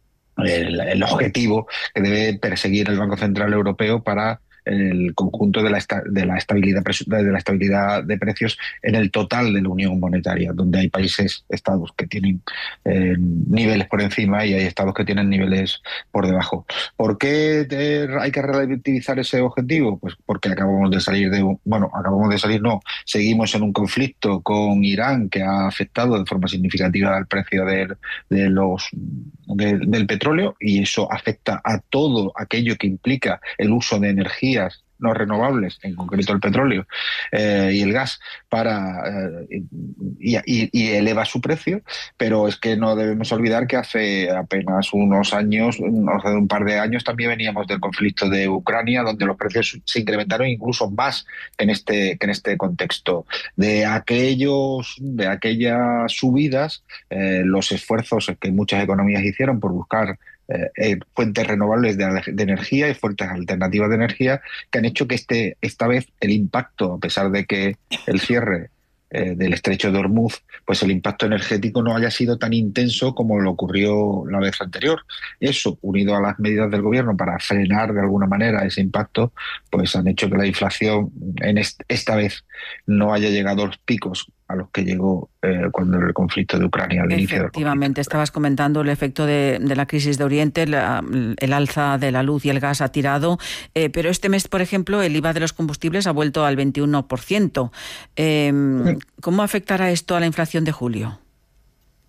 el, el objetivo que debe perseguir el Banco Central Europeo para el conjunto de la, de la estabilidad de la estabilidad de precios en el total de la Unión Monetaria, donde hay países, estados que tienen eh, niveles por encima y hay estados que tienen niveles por debajo. ¿Por qué te, hay que relativizar ese objetivo? Pues porque acabamos de salir de, bueno, acabamos de salir, no, seguimos en un conflicto con Irán que ha afectado de forma significativa al precio de, de los de, del petróleo, y eso afecta a todo aquello que implica el uso de energía no renovables, en concreto el petróleo eh, y el gas, para eh, y, y, y eleva su precio. Pero es que no debemos olvidar que hace apenas unos años, hace un par de años, también veníamos del conflicto de Ucrania, donde los precios se incrementaron incluso más que en este, que en este contexto. De aquellos, de aquellas subidas, eh, los esfuerzos que muchas economías hicieron por buscar Eh, fuentes renovables de, de energía y fuentes alternativas de energía, que han hecho que este esta vez el impacto, a pesar de que el cierre eh, del estrecho de Hormuz, pues el impacto energético no haya sido tan intenso como lo ocurrió la vez anterior. Eso, unido a las medidas del gobierno para frenar de alguna manera ese impacto, pues han hecho que la inflación en est esta vez no haya llegado a los picos a los que llegó eh, cuando el conflicto de Ucrania al inicio. Efectivamente, estabas comentando el efecto de, de la crisis de Oriente, la, el alza de la luz y el gas ha tirado, eh, pero este mes, por ejemplo, el I V A de los combustibles ha vuelto al veintiuno por ciento. Eh, ¿Cómo afectará esto a la inflación de julio?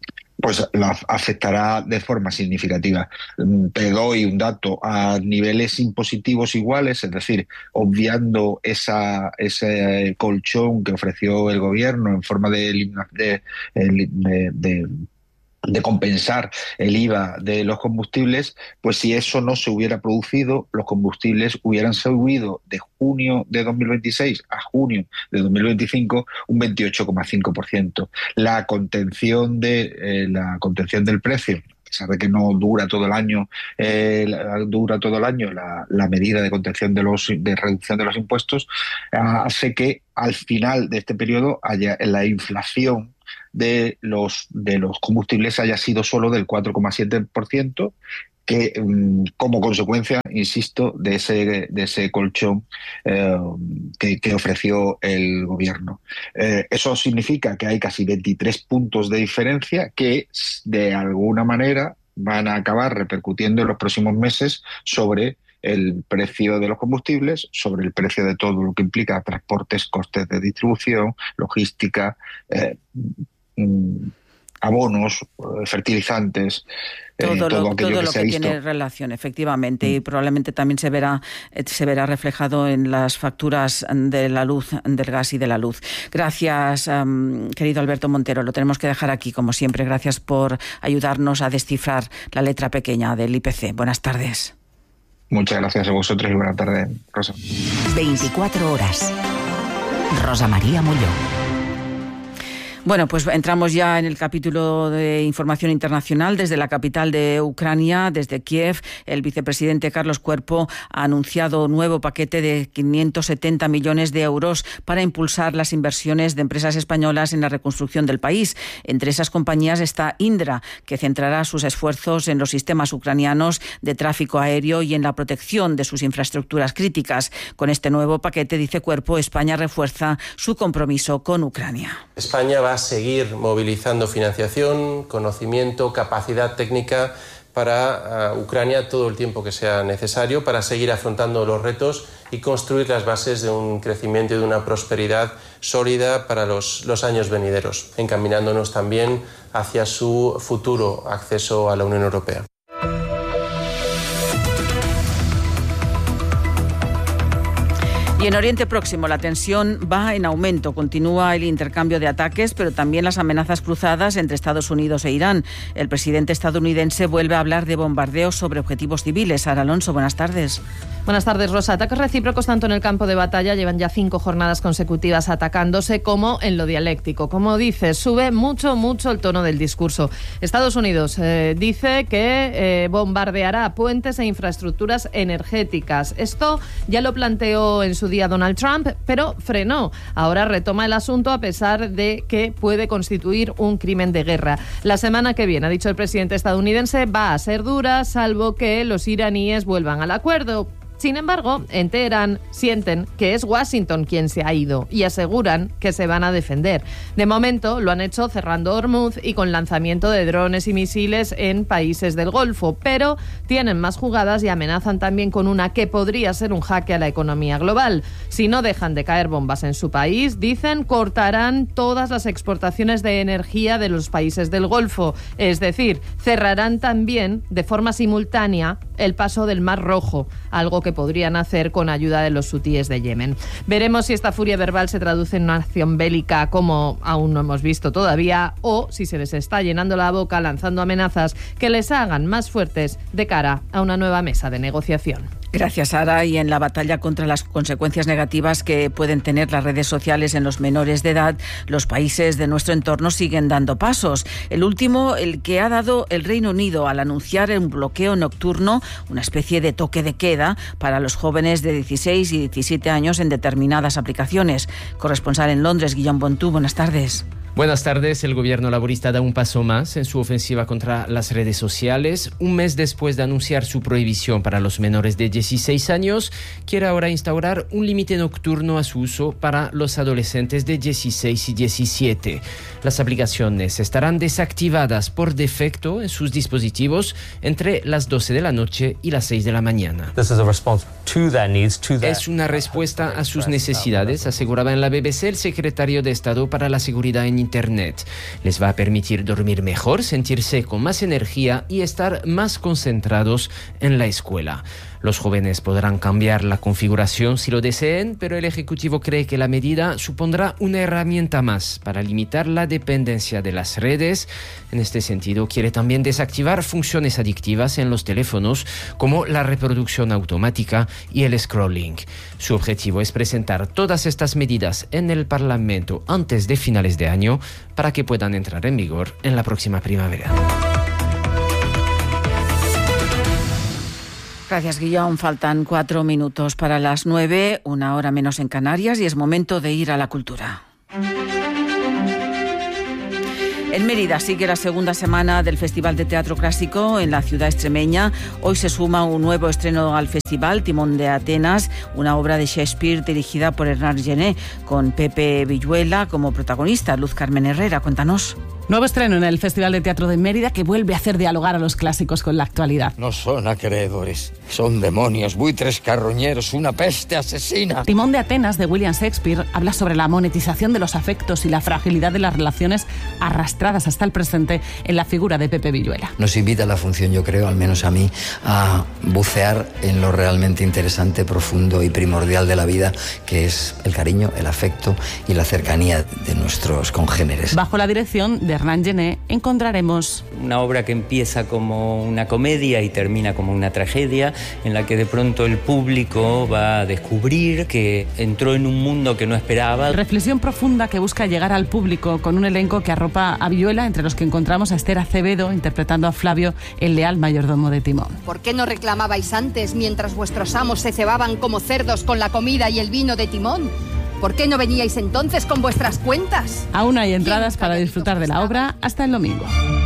pues la afectará de forma significativa. Te doy un dato: a niveles impositivos iguales, es decir, obviando esa, ese colchón que ofreció el gobierno en forma de, de, de, de de compensar el I V A de los combustibles, pues si eso no se hubiera producido, los combustibles hubieran subido de junio de dos mil veintiséis a junio de dos mil veinticinco un veintiocho coma cinco por ciento. La contención de eh, la contención del precio, a pesar de que no dura todo el año, eh, dura todo el año la, la medida de contención de los de reducción de los impuestos, eh, hace que al final de este periodo haya la inflación de los de los combustibles haya sido solo del cuatro coma siete por ciento, que como consecuencia, insisto, de ese de ese colchón eh, que, que ofreció el gobierno. Eh, eso significa que hay casi veintitrés puntos de diferencia que de alguna manera van a acabar repercutiendo en los próximos meses sobre el precio de los combustibles, sobre el precio de todo lo que implica transportes, costes de distribución, logística, eh, abonos, fertilizantes, todo, eh, todo lo, aquello todo que lo se ha que visto. tiene relación, efectivamente, mm. y probablemente también se verá se verá reflejado en las facturas de la luz, del gas y de la luz. Gracias, um, querido Alberto Montero. Lo tenemos que dejar aquí, como siempre. Gracias por ayudarnos a descifrar la letra pequeña del I P C. Buenas tardes. Muchas gracias a vosotros y buenas tardes, Rosa. veinticuatro horas. Rosa María Molló. Bueno, pues entramos ya en el capítulo de información internacional. Desde la capital de Ucrania, desde Kiev, el vicepresidente Carlos Cuerpo ha anunciado un nuevo paquete de quinientos setenta millones de euros para impulsar las inversiones de empresas españolas en la reconstrucción del país. Entre esas compañías está Indra, que centrará sus esfuerzos en los sistemas ucranianos de tráfico aéreo y en la protección de sus infraestructuras críticas. Con este nuevo paquete, dice Cuerpo, España refuerza su compromiso con Ucrania. España va a seguir movilizando financiación, conocimiento, capacidad técnica para uh, Ucrania todo el tiempo que sea necesario para seguir afrontando los retos y construir las bases de un crecimiento y de una prosperidad sólida para los, los años venideros, encaminándonos también hacia su futuro acceso a la Unión Europea. Y en Oriente Próximo la tensión va en aumento. Continúa el intercambio de ataques, pero también las amenazas cruzadas entre Estados Unidos e Irán. El presidente estadounidense vuelve a hablar de bombardeos sobre objetivos civiles. Sara Alonso, buenas tardes. Buenas tardes, Rosa. Ataques recíprocos tanto en el campo de batalla, llevan ya cinco jornadas consecutivas atacándose, como en lo dialéctico. Como dices, sube mucho, mucho el tono del discurso. Estados Unidos eh, dice que eh, bombardeará puentes e infraestructuras energéticas. Esto ya lo planteó en su día Donald Trump, pero frenó. Ahora retoma el asunto a pesar de que puede constituir un crimen de guerra. La semana que viene, ha dicho el presidente estadounidense, va a ser dura, salvo que los iraníes vuelvan al acuerdo. Sin embargo, en Teherán sienten que es Washington quien se ha ido y aseguran que se van a defender. De momento lo han hecho cerrando Hormuz y con lanzamiento de drones y misiles en países del Golfo, pero tienen más jugadas y amenazan también con una que podría ser un jaque a la economía global. Si no dejan de caer bombas en su país, dicen, cortarán todas las exportaciones de energía de los países del Golfo, es decir, cerrarán también de forma simultánea el paso del Mar Rojo, algo que podrían hacer con ayuda de los hutíes de Yemen. Veremos si esta furia verbal se traduce en una acción bélica, como aún no hemos visto todavía, o si se les está llenando la boca lanzando amenazas que les hagan más fuertes de cara a una nueva mesa de negociación. Gracias, Sara. Y en la batalla contra las consecuencias negativas que pueden tener las redes sociales en los menores de edad, los países de nuestro entorno siguen dando pasos. El último, el que ha dado el Reino Unido al anunciar un bloqueo nocturno, una especie de toque de queda para los jóvenes de dieciséis y diecisiete años en determinadas aplicaciones. Corresponsal en Londres, Guillaume Bontú, buenas tardes. Buenas tardes. El gobierno laborista da un paso más en su ofensiva contra las redes sociales. Un mes después de anunciar su prohibición para los menores de dieciséis años, quiere ahora instaurar un límite nocturno a su uso para los adolescentes de dieciséis y diecisiete. Las aplicaciones estarán desactivadas por defecto en sus dispositivos entre las doce de la noche y las seis de la mañana. Es una respuesta a sus necesidades, aseguraba en la B B C el secretario de Estado para la Seguridad en Internet. Les va a permitir dormir mejor, sentirse con más energía y estar más concentrados en la escuela. Los jóvenes podrán cambiar la configuración si lo deseen, pero el Ejecutivo cree que la medida supondrá una herramienta más para limitar la dependencia de las redes. En este sentido, quiere también desactivar funciones adictivas en los teléfonos, como la reproducción automática y el scrolling. Su objetivo es presentar todas estas medidas en el Parlamento antes de finales de año para que puedan entrar en vigor en la próxima primavera. Gracias, Guillaume. Faltan cuatro minutos para las nueve, una hora menos en Canarias, y es momento de ir a la cultura. En Mérida sigue la segunda semana del Festival de Teatro Clásico en la ciudad extremeña. Hoy se suma un nuevo estreno al festival, Timón de Atenas, una obra de Shakespeare dirigida por Hernán Gené, con Pepe Villuela como protagonista. Luz Carmen Herrera, cuéntanos. Nuevo estreno en el Festival de Teatro de Mérida, que vuelve a hacer dialogar a los clásicos con la actualidad. No son acreedores, son demonios, buitres carroñeros, una peste asesina. Timón de Atenas, de William Shakespeare, habla sobre la monetización de los afectos y la fragilidad de las relaciones arrastradas hasta el presente en la figura de Pepe Villuela. Nos invita a la función, yo creo, al menos a mí, a bucear en lo realmente interesante, profundo y primordial de la vida, que es el cariño, el afecto y la cercanía de nuestros congéneres. Bajo la dirección de Hernán Gené encontraremos una obra que empieza como una comedia y termina como una tragedia, en la que de pronto el público va a descubrir que entró en un mundo que no esperaba. Reflexión profunda que busca llegar al público, con un elenco que arropa a Villuela, entre los que encontramos a Esther Acevedo interpretando a Flavio, el leal mayordomo de Timón. ¿Por qué no reclamabais antes, mientras vuestros amos se cebaban como cerdos con la comida y el vino de Timón? ¿Por qué no veníais entonces con vuestras cuentas? Aún hay entradas para disfrutar de la obra hasta el domingo.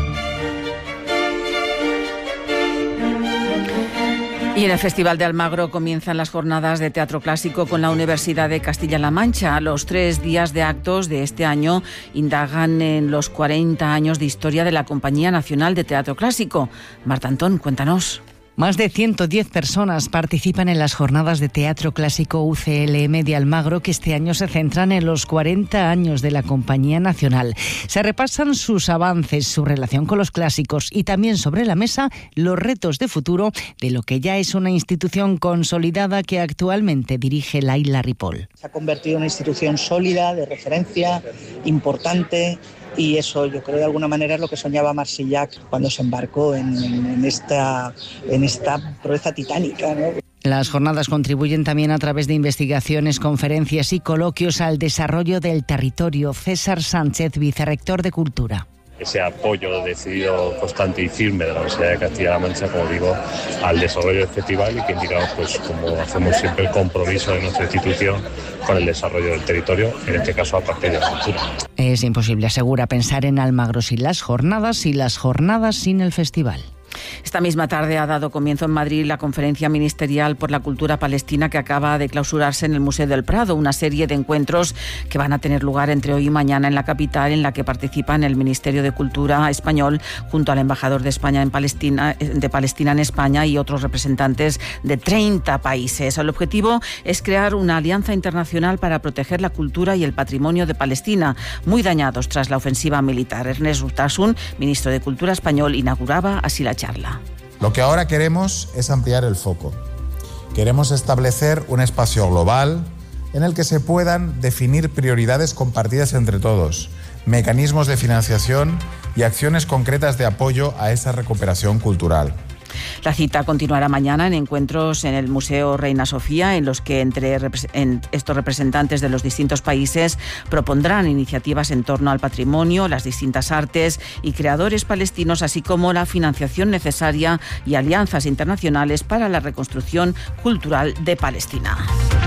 Y en el Festival de Almagro comienzan las jornadas de teatro clásico con la Universidad de Castilla-La Mancha. Los tres días de actos de este año indagan en los cuarenta años de historia de la Compañía Nacional de Teatro Clásico. Marta Antón, cuéntanos. Más de ciento diez personas participan en las jornadas de teatro clásico U C L M de Almagro, que este año se centran en los cuarenta años de la Compañía Nacional. Se repasan sus avances, su relación con los clásicos y también sobre la mesa los retos de futuro de lo que ya es una institución consolidada que actualmente dirige Laila Ripoll. Se ha convertido en una institución sólida, de referencia, importante. Y eso, yo creo, de alguna manera es lo que soñaba Marsillac cuando se embarcó en, en, en, esta, en esta proeza titánica, ¿no? Las jornadas contribuyen también a través de investigaciones, conferencias y coloquios al desarrollo del territorio. César Sánchez, vicerrector de Cultura. Ese apoyo decidido, constante y firme de la Universidad de Castilla-La Mancha, como digo, al desarrollo del festival, y que indicamos, pues, como hacemos siempre, el compromiso de nuestra institución con el desarrollo del territorio, en este caso a partir de la cultura. Es imposible, asegura, pensar en Almagro sin las jornadas y las jornadas sin el festival. Esta misma tarde ha dado comienzo en Madrid la Conferencia Ministerial por la Cultura Palestina, que acaba de clausurarse en el Museo del Prado, una serie de encuentros que van a tener lugar entre hoy y mañana en la capital, en la que participan el Ministerio de Cultura español junto al embajador de España en Palestina, de Palestina en España, y otros representantes de treinta países. El objetivo es crear una alianza internacional para proteger la cultura y el patrimonio de Palestina, muy dañados tras la ofensiva militar. Ernest Urtasun, ministro de Cultura español, inauguraba así la charla. Lo que ahora queremos es ampliar el foco. Queremos establecer un espacio global en el que se puedan definir prioridades compartidas entre todos, mecanismos de financiación y acciones concretas de apoyo a esa recuperación cultural. La cita continuará mañana en encuentros en el Museo Reina Sofía, en los que entre en estos representantes de los distintos países propondrán iniciativas en torno al patrimonio, las distintas artes y creadores palestinos, así como la financiación necesaria y alianzas internacionales para la reconstrucción cultural de Palestina.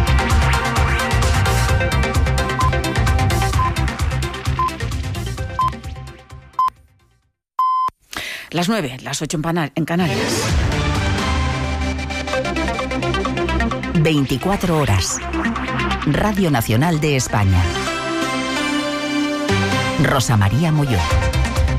Las nueve, las ocho en Canarias. veinticuatro horas. Radio Nacional de España. Rosa María Molló.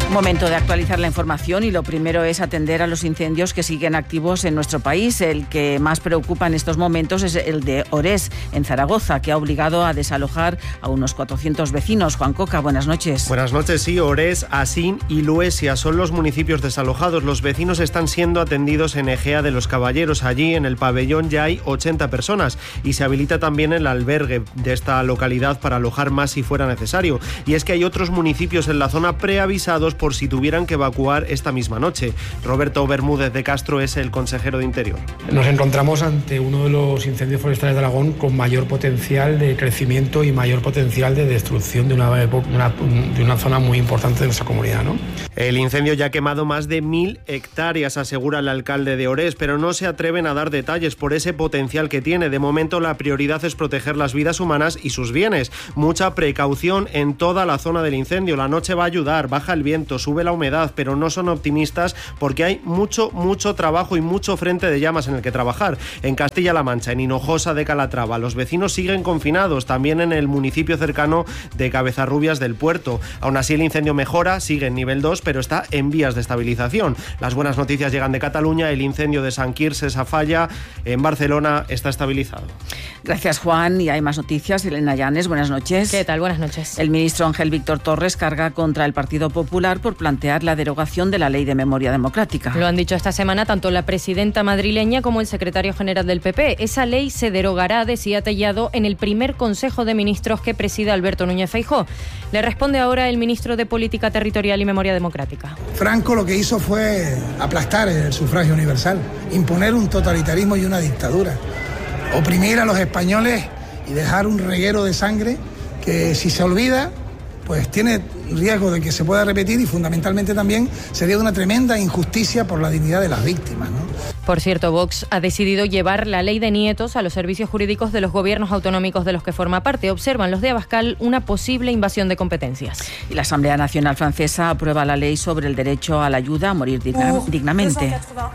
Momento de actualizar la información y lo primero es atender a los incendios que siguen activos en nuestro país. El que más preocupa en estos momentos es el de Orés, en Zaragoza, que ha obligado a desalojar a unos cuatrocientos vecinos. Juan Coca, buenas noches. Buenas noches, sí. Orés, Asín y Luesia son los municipios desalojados. Los vecinos están siendo atendidos en Egea de los Caballeros. Allí, en el pabellón, ya hay ochenta personas y se habilita también el albergue de esta localidad para alojar más si fuera necesario. Y es que hay otros municipios en la zona preavisados por si tuvieran que evacuar esta misma noche. Roberto Bermúdez de Castro es el consejero de Interior. Nos encontramos ante uno de los incendios forestales de Aragón con mayor potencial de crecimiento y mayor potencial de destrucción de una, una, de una zona muy importante de nuestra comunidad, ¿no? El incendio ya ha quemado más de mil hectáreas, asegura el alcalde de Orés, pero no se atreven a dar detalles por ese potencial que tiene. De momento la prioridad es proteger las vidas humanas y sus bienes. Mucha precaución en toda la zona del incendio. La noche va a ayudar, baja el viento, sube la humedad, pero no son optimistas porque hay mucho, mucho trabajo y mucho frente de llamas en el que trabajar. En Castilla-La Mancha, en Hinojosa de Calatrava, los vecinos siguen confinados, también en el municipio cercano de Cabezarrubias del Puerto. Aún así el incendio mejora, sigue en nivel dos, pero está en vías de estabilización. Las buenas noticias llegan de Cataluña, el incendio de Sant Quirze Safaja en Barcelona está estabilizado. Gracias, Juan. Y hay más noticias. Elena Llanes, buenas noches. ¿Qué tal? Buenas noches. El ministro Ángel Víctor Torres carga contra el Partido Popular por plantear la derogación de la Ley de Memoria Democrática. Lo han dicho esta semana tanto la presidenta madrileña como el secretario general del P P. Esa ley se derogará, decía Tellado, en el primer Consejo de Ministros que presida Alberto Núñez Feijóo. Le responde ahora el ministro de Política Territorial y Memoria Democrática. Franco lo que hizo fue aplastar el sufragio universal, imponer un totalitarismo y una dictadura, oprimir a los españoles y dejar un reguero de sangre que, si se olvida, pues tiene riesgo de que se pueda repetir y fundamentalmente también sería de una tremenda injusticia por la dignidad de las víctimas, ¿no? Por cierto, Vox ha decidido llevar la ley de nietos a los servicios jurídicos de los gobiernos autonómicos de los que forma parte. Observan los de Abascal una posible invasión de competencias. Y la Asamblea Nacional Francesa aprueba la ley sobre el derecho a la ayuda a morir digna, dignamente.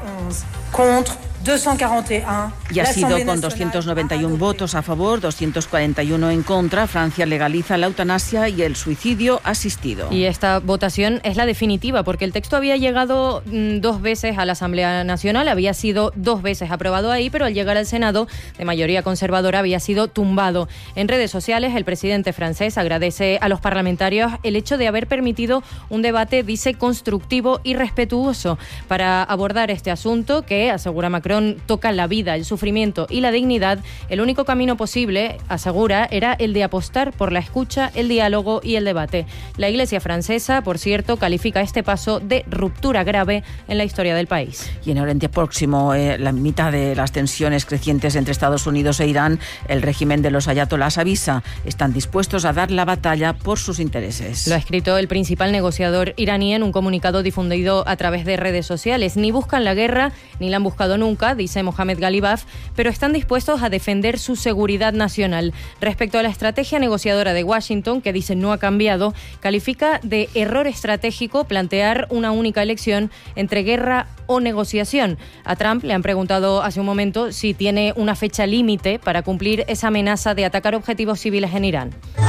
Y ha sido con doscientos noventa y uno votos a favor, doscientos cuarenta y uno en contra. Francia legaliza la eutanasia y el suicidio asistido. Y esta votación es la definitiva, porque el texto había llegado mm, dos veces a la Asamblea Nacional, había sido dos veces aprobado ahí, pero al llegar al Senado, de mayoría conservadora, había sido tumbado. En redes sociales, el presidente francés agradece a los parlamentarios el hecho de haber permitido un debate, dice, constructivo y respetuoso para abordar este asunto que, asegura Macron, toca la vida, el sufrimiento y la dignidad. El único camino posible, asegura, era el de apostar por la escucha, el diálogo y el debate. La Iglesia francesa, por cierto, califica este paso de ruptura grave en la historia del país. Y en Oriente Próximo, eh, la mitad de las tensiones crecientes entre Estados Unidos e Irán, el régimen de los ayatolás avisa, están dispuestos a dar la batalla por sus intereses. Lo ha escrito el principal negociador iraní en un comunicado difundido a través de redes sociales. Ni buscan la guerra, ni la han buscado nunca, dice Mohamed Ghalibaf, pero están dispuestos a defender su seguridad nacional. Respecto a la estrategia negociadora de Washington, que dice no ha cambiado, califica de error estratégico plantear una única elección entre guerra o negociación. A Trump le han preguntado hace un momento si tiene una fecha límite para cumplir esa amenaza de atacar objetivos civiles en Irán.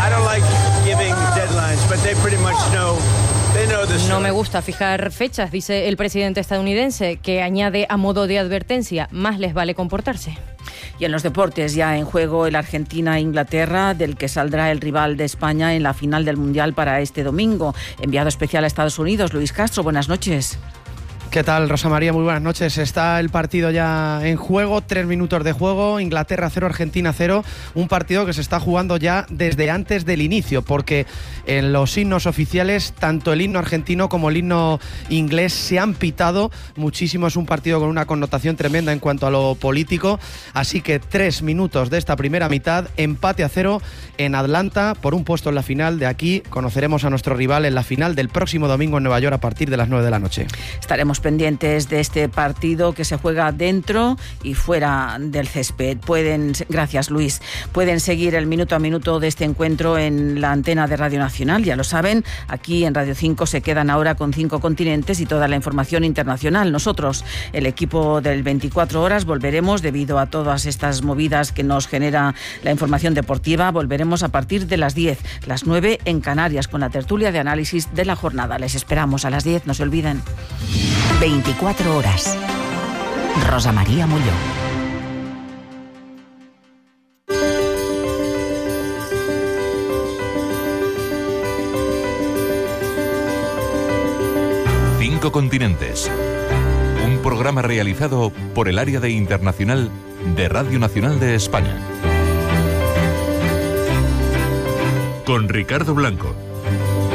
No me gusta fijar fechas, dice el presidente estadounidense, que añade a modo de advertencia, más les vale comportarse. Y en los deportes, ya en juego el Argentina-Inglaterra, del que saldrá el rival de España en la final del Mundial para este domingo. Enviado especial a Estados Unidos, Luis Castro, buenas noches. ¿Qué tal, Rosa María? Muy buenas noches. Está el partido ya en juego, tres minutos de juego, Inglaterra cero, Argentina cero, un partido que se está jugando ya desde antes del inicio, porque en los himnos oficiales, tanto el himno argentino como el himno inglés se han pitado muchísimo. Es un partido con una connotación tremenda en cuanto a lo político, así que tres minutos de esta primera mitad, empate a cero en Atlanta por un puesto en la final. De aquí conoceremos a nuestro rival en la final del próximo domingo en Nueva York a partir de las nueve de la noche. Estaremos Estaremos pendientes de este partido que se juega dentro y fuera del césped. Pueden, gracias Luis, pueden seguir el minuto a minuto de este encuentro en la antena de Radio Nacional, ya lo saben, aquí en Radio cinco se quedan ahora con cinco continentes y toda la información internacional. Nosotros, el equipo del veinticuatro horas, volveremos debido a todas estas movidas que nos genera la información deportiva, volveremos a partir de las diez, las nueve en Canarias, con la tertulia de análisis de la jornada. Les esperamos a las diez, no se olviden. veinticuatro horas. Rosa María Molló. Cinco continentes. Un programa realizado por el área de internacional de Radio Nacional de España. Con Ricardo Blanco.